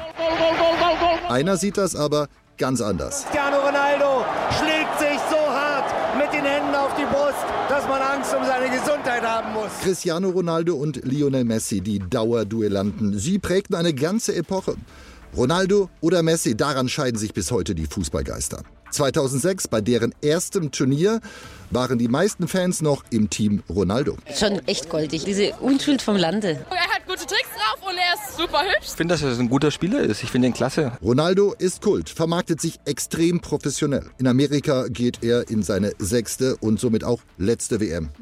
[SPEAKER 16] Einer sieht das aber ganz anders.
[SPEAKER 17] Cristiano Ronaldo schlägt sich so hart mit den Händen auf die Brust, dass man Angst um seine Gesundheit haben muss.
[SPEAKER 16] Cristiano Ronaldo und Lionel Messi, die Dauerduellanten. Sie prägten eine ganze Epoche. Ronaldo oder Messi, daran scheiden sich bis heute die Fußballgeister. zweitausendsechs, bei deren erstem Turnier, waren die meisten Fans noch im Team Ronaldo.
[SPEAKER 18] Schon echt goldig, diese Unschuld vom Lande.
[SPEAKER 19] Er hat gute Tricks drauf und er ist super hübsch.
[SPEAKER 20] Ich finde, dass er ein guter Spieler ist. Ich finde ihn klasse.
[SPEAKER 16] Ronaldo ist Kult, vermarktet sich extrem professionell. In Amerika geht er in seine sechste und somit auch letzte W M.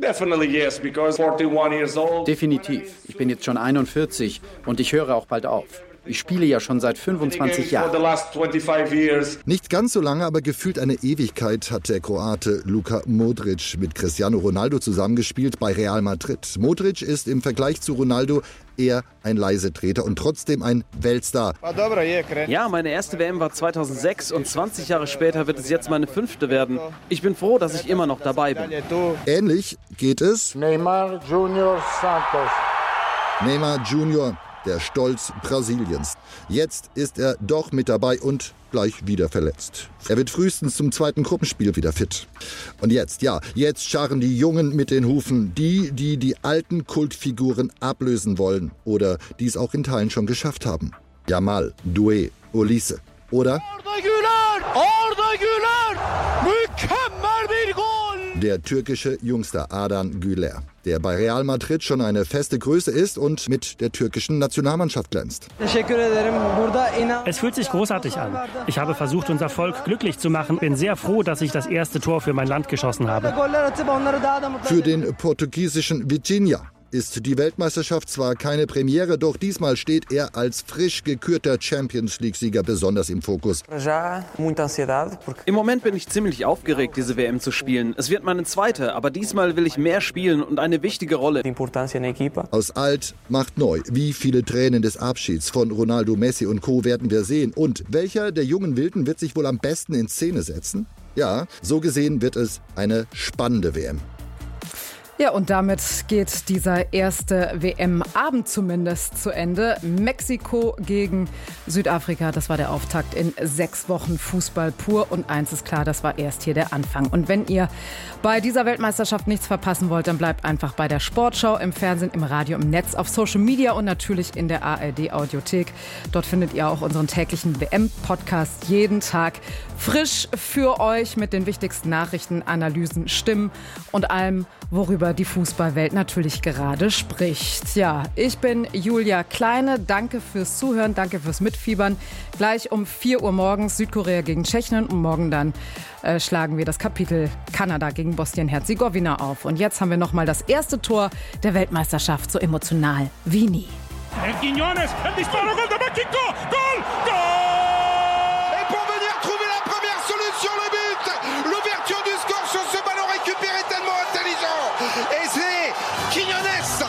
[SPEAKER 21] Definitiv. Ich bin jetzt schon einundvierzig und ich höre auch bald auf. Ich spiele ja schon seit fünfundzwanzig Jahren.
[SPEAKER 16] Nicht ganz so lange, aber gefühlt eine Ewigkeit hat der Kroate Luka Modric mit Cristiano Ronaldo zusammengespielt bei Real Madrid. Modric ist im Vergleich zu Ronaldo eher ein Leisetreter und trotzdem ein Weltstar.
[SPEAKER 22] Ja, meine erste W M war zweitausendsechs und zwanzig Jahre später wird es jetzt meine fünfte werden. Ich bin froh, dass ich immer noch dabei bin.
[SPEAKER 16] Ähnlich geht es
[SPEAKER 17] Neymar Junior Santos.
[SPEAKER 16] Neymar Junior, der Stolz Brasiliens. Jetzt ist er doch mit dabei und gleich wieder verletzt. Er wird frühestens zum zweiten Gruppenspiel wieder fit. Und jetzt, ja, jetzt scharren die Jungen mit den Hufen. Die, die die alten Kultfiguren ablösen wollen oder die es auch in Teilen schon geschafft haben. Yamal, Doué, Olise. Oder?
[SPEAKER 17] Arda Güler! Arda Güler! Mükemmel bir Gol!
[SPEAKER 16] Der türkische Jungster Ardan Güler, der bei Real Madrid schon eine feste Größe ist und mit der türkischen Nationalmannschaft glänzt.
[SPEAKER 23] Es fühlt sich großartig an. Ich habe versucht, unser Volk glücklich zu machen. Bin sehr froh, dass ich das erste Tor für mein Land geschossen habe.
[SPEAKER 16] Für den portugiesischen Vitinha ist die Weltmeisterschaft zwar keine Premiere, doch diesmal steht er als frisch gekürter Champions-League-Sieger besonders im Fokus.
[SPEAKER 22] Im Moment bin ich ziemlich aufgeregt, diese W M zu spielen. Es wird meine zweite, aber diesmal will ich mehr spielen und eine wichtige Rolle.
[SPEAKER 16] Aus alt macht neu. Wie viele Tränen des Abschieds von Ronaldo, Messi und Co. werden wir sehen? Und welcher der jungen Wilden wird sich wohl am besten in Szene setzen? Ja, so gesehen wird es eine spannende W M.
[SPEAKER 4] Ja, und damit geht dieser erste W M-Abend zumindest zu Ende. Mexiko gegen Südafrika, das war der Auftakt in sechs Wochen Fußball pur. Und eins ist klar, das war erst hier der Anfang. Und wenn ihr bei dieser Weltmeisterschaft nichts verpassen wollt, dann bleibt einfach bei der Sportschau, im Fernsehen, im Radio, im Netz, auf Social Media und natürlich in der A R D-Audiothek. Dort findet ihr auch unseren täglichen W M-Podcast jeden Tag frisch für euch mit den wichtigsten Nachrichten, Analysen, Stimmen und allem, worüber die Fußballwelt natürlich gerade spricht. Ja, ich bin Julia Kleine. Danke fürs Zuhören, danke fürs Mitfiebern. Gleich um vier Uhr morgens Südkorea gegen Tschechien und morgen dann äh, schlagen wir das Kapitel Kanada gegen Bosnien-Herzegowina auf. Und jetzt haben wir nochmal das erste Tor der Weltmeisterschaft, so emotional wie nie.
[SPEAKER 1] El Quiñones, el disparo, gol de México, gol, gol!
[SPEAKER 2] Et pour venir trouver la première solution, le but, l'ouverture du score sur ce ballon récupéré tellement intelligent. Et c'est Quiñones.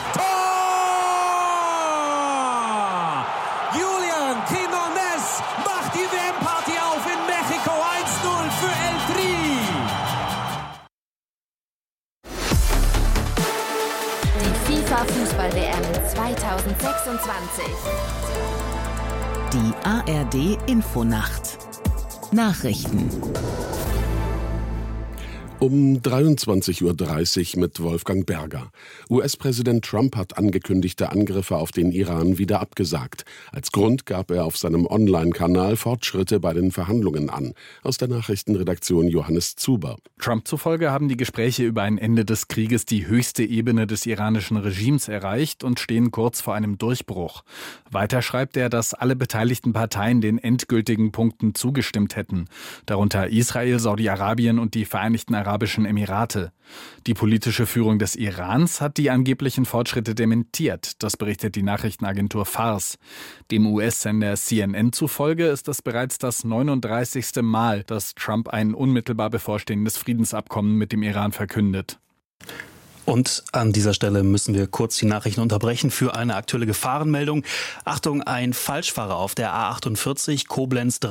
[SPEAKER 6] Tor! Julian Quiñones macht die W M-Party auf in Mexiko. eins null für El Tri.
[SPEAKER 3] Die FIFA-Fußball-W M zweitausendsechsundzwanzig.
[SPEAKER 24] Die A R D-Infonacht. Nachrichten.
[SPEAKER 25] Um dreiundzwanzig Uhr dreißig mit Wolfgang Berger. U S-Präsident Trump hat angekündigte Angriffe auf den Iran wieder abgesagt. Als Grund gab er auf seinem Online-Kanal Fortschritte bei den Verhandlungen an. Aus der Nachrichtenredaktion Johannes Zuber.
[SPEAKER 26] Trump zufolge haben die Gespräche über ein Ende des Krieges die höchste Ebene des iranischen Regimes erreicht und stehen kurz vor einem Durchbruch. Weiter schreibt er, dass alle beteiligten Parteien den endgültigen Punkten zugestimmt hätten. Darunter Israel, Saudi-Arabien und die Vereinigten Arabischen Emirate. Die politische Führung des Irans hat die angeblichen Fortschritte dementiert. Das berichtet die Nachrichtenagentur Fars. Dem U S-Sender C N N zufolge ist es bereits das neununddreißigste Mal, dass Trump ein unmittelbar bevorstehendes Friedensabkommen mit dem Iran verkündet.
[SPEAKER 27] Und an dieser Stelle müssen wir kurz die Nachrichten unterbrechen für eine aktuelle Gefahrenmeldung. Achtung, ein Falschfahrer auf der A achtundvierzig Koblenz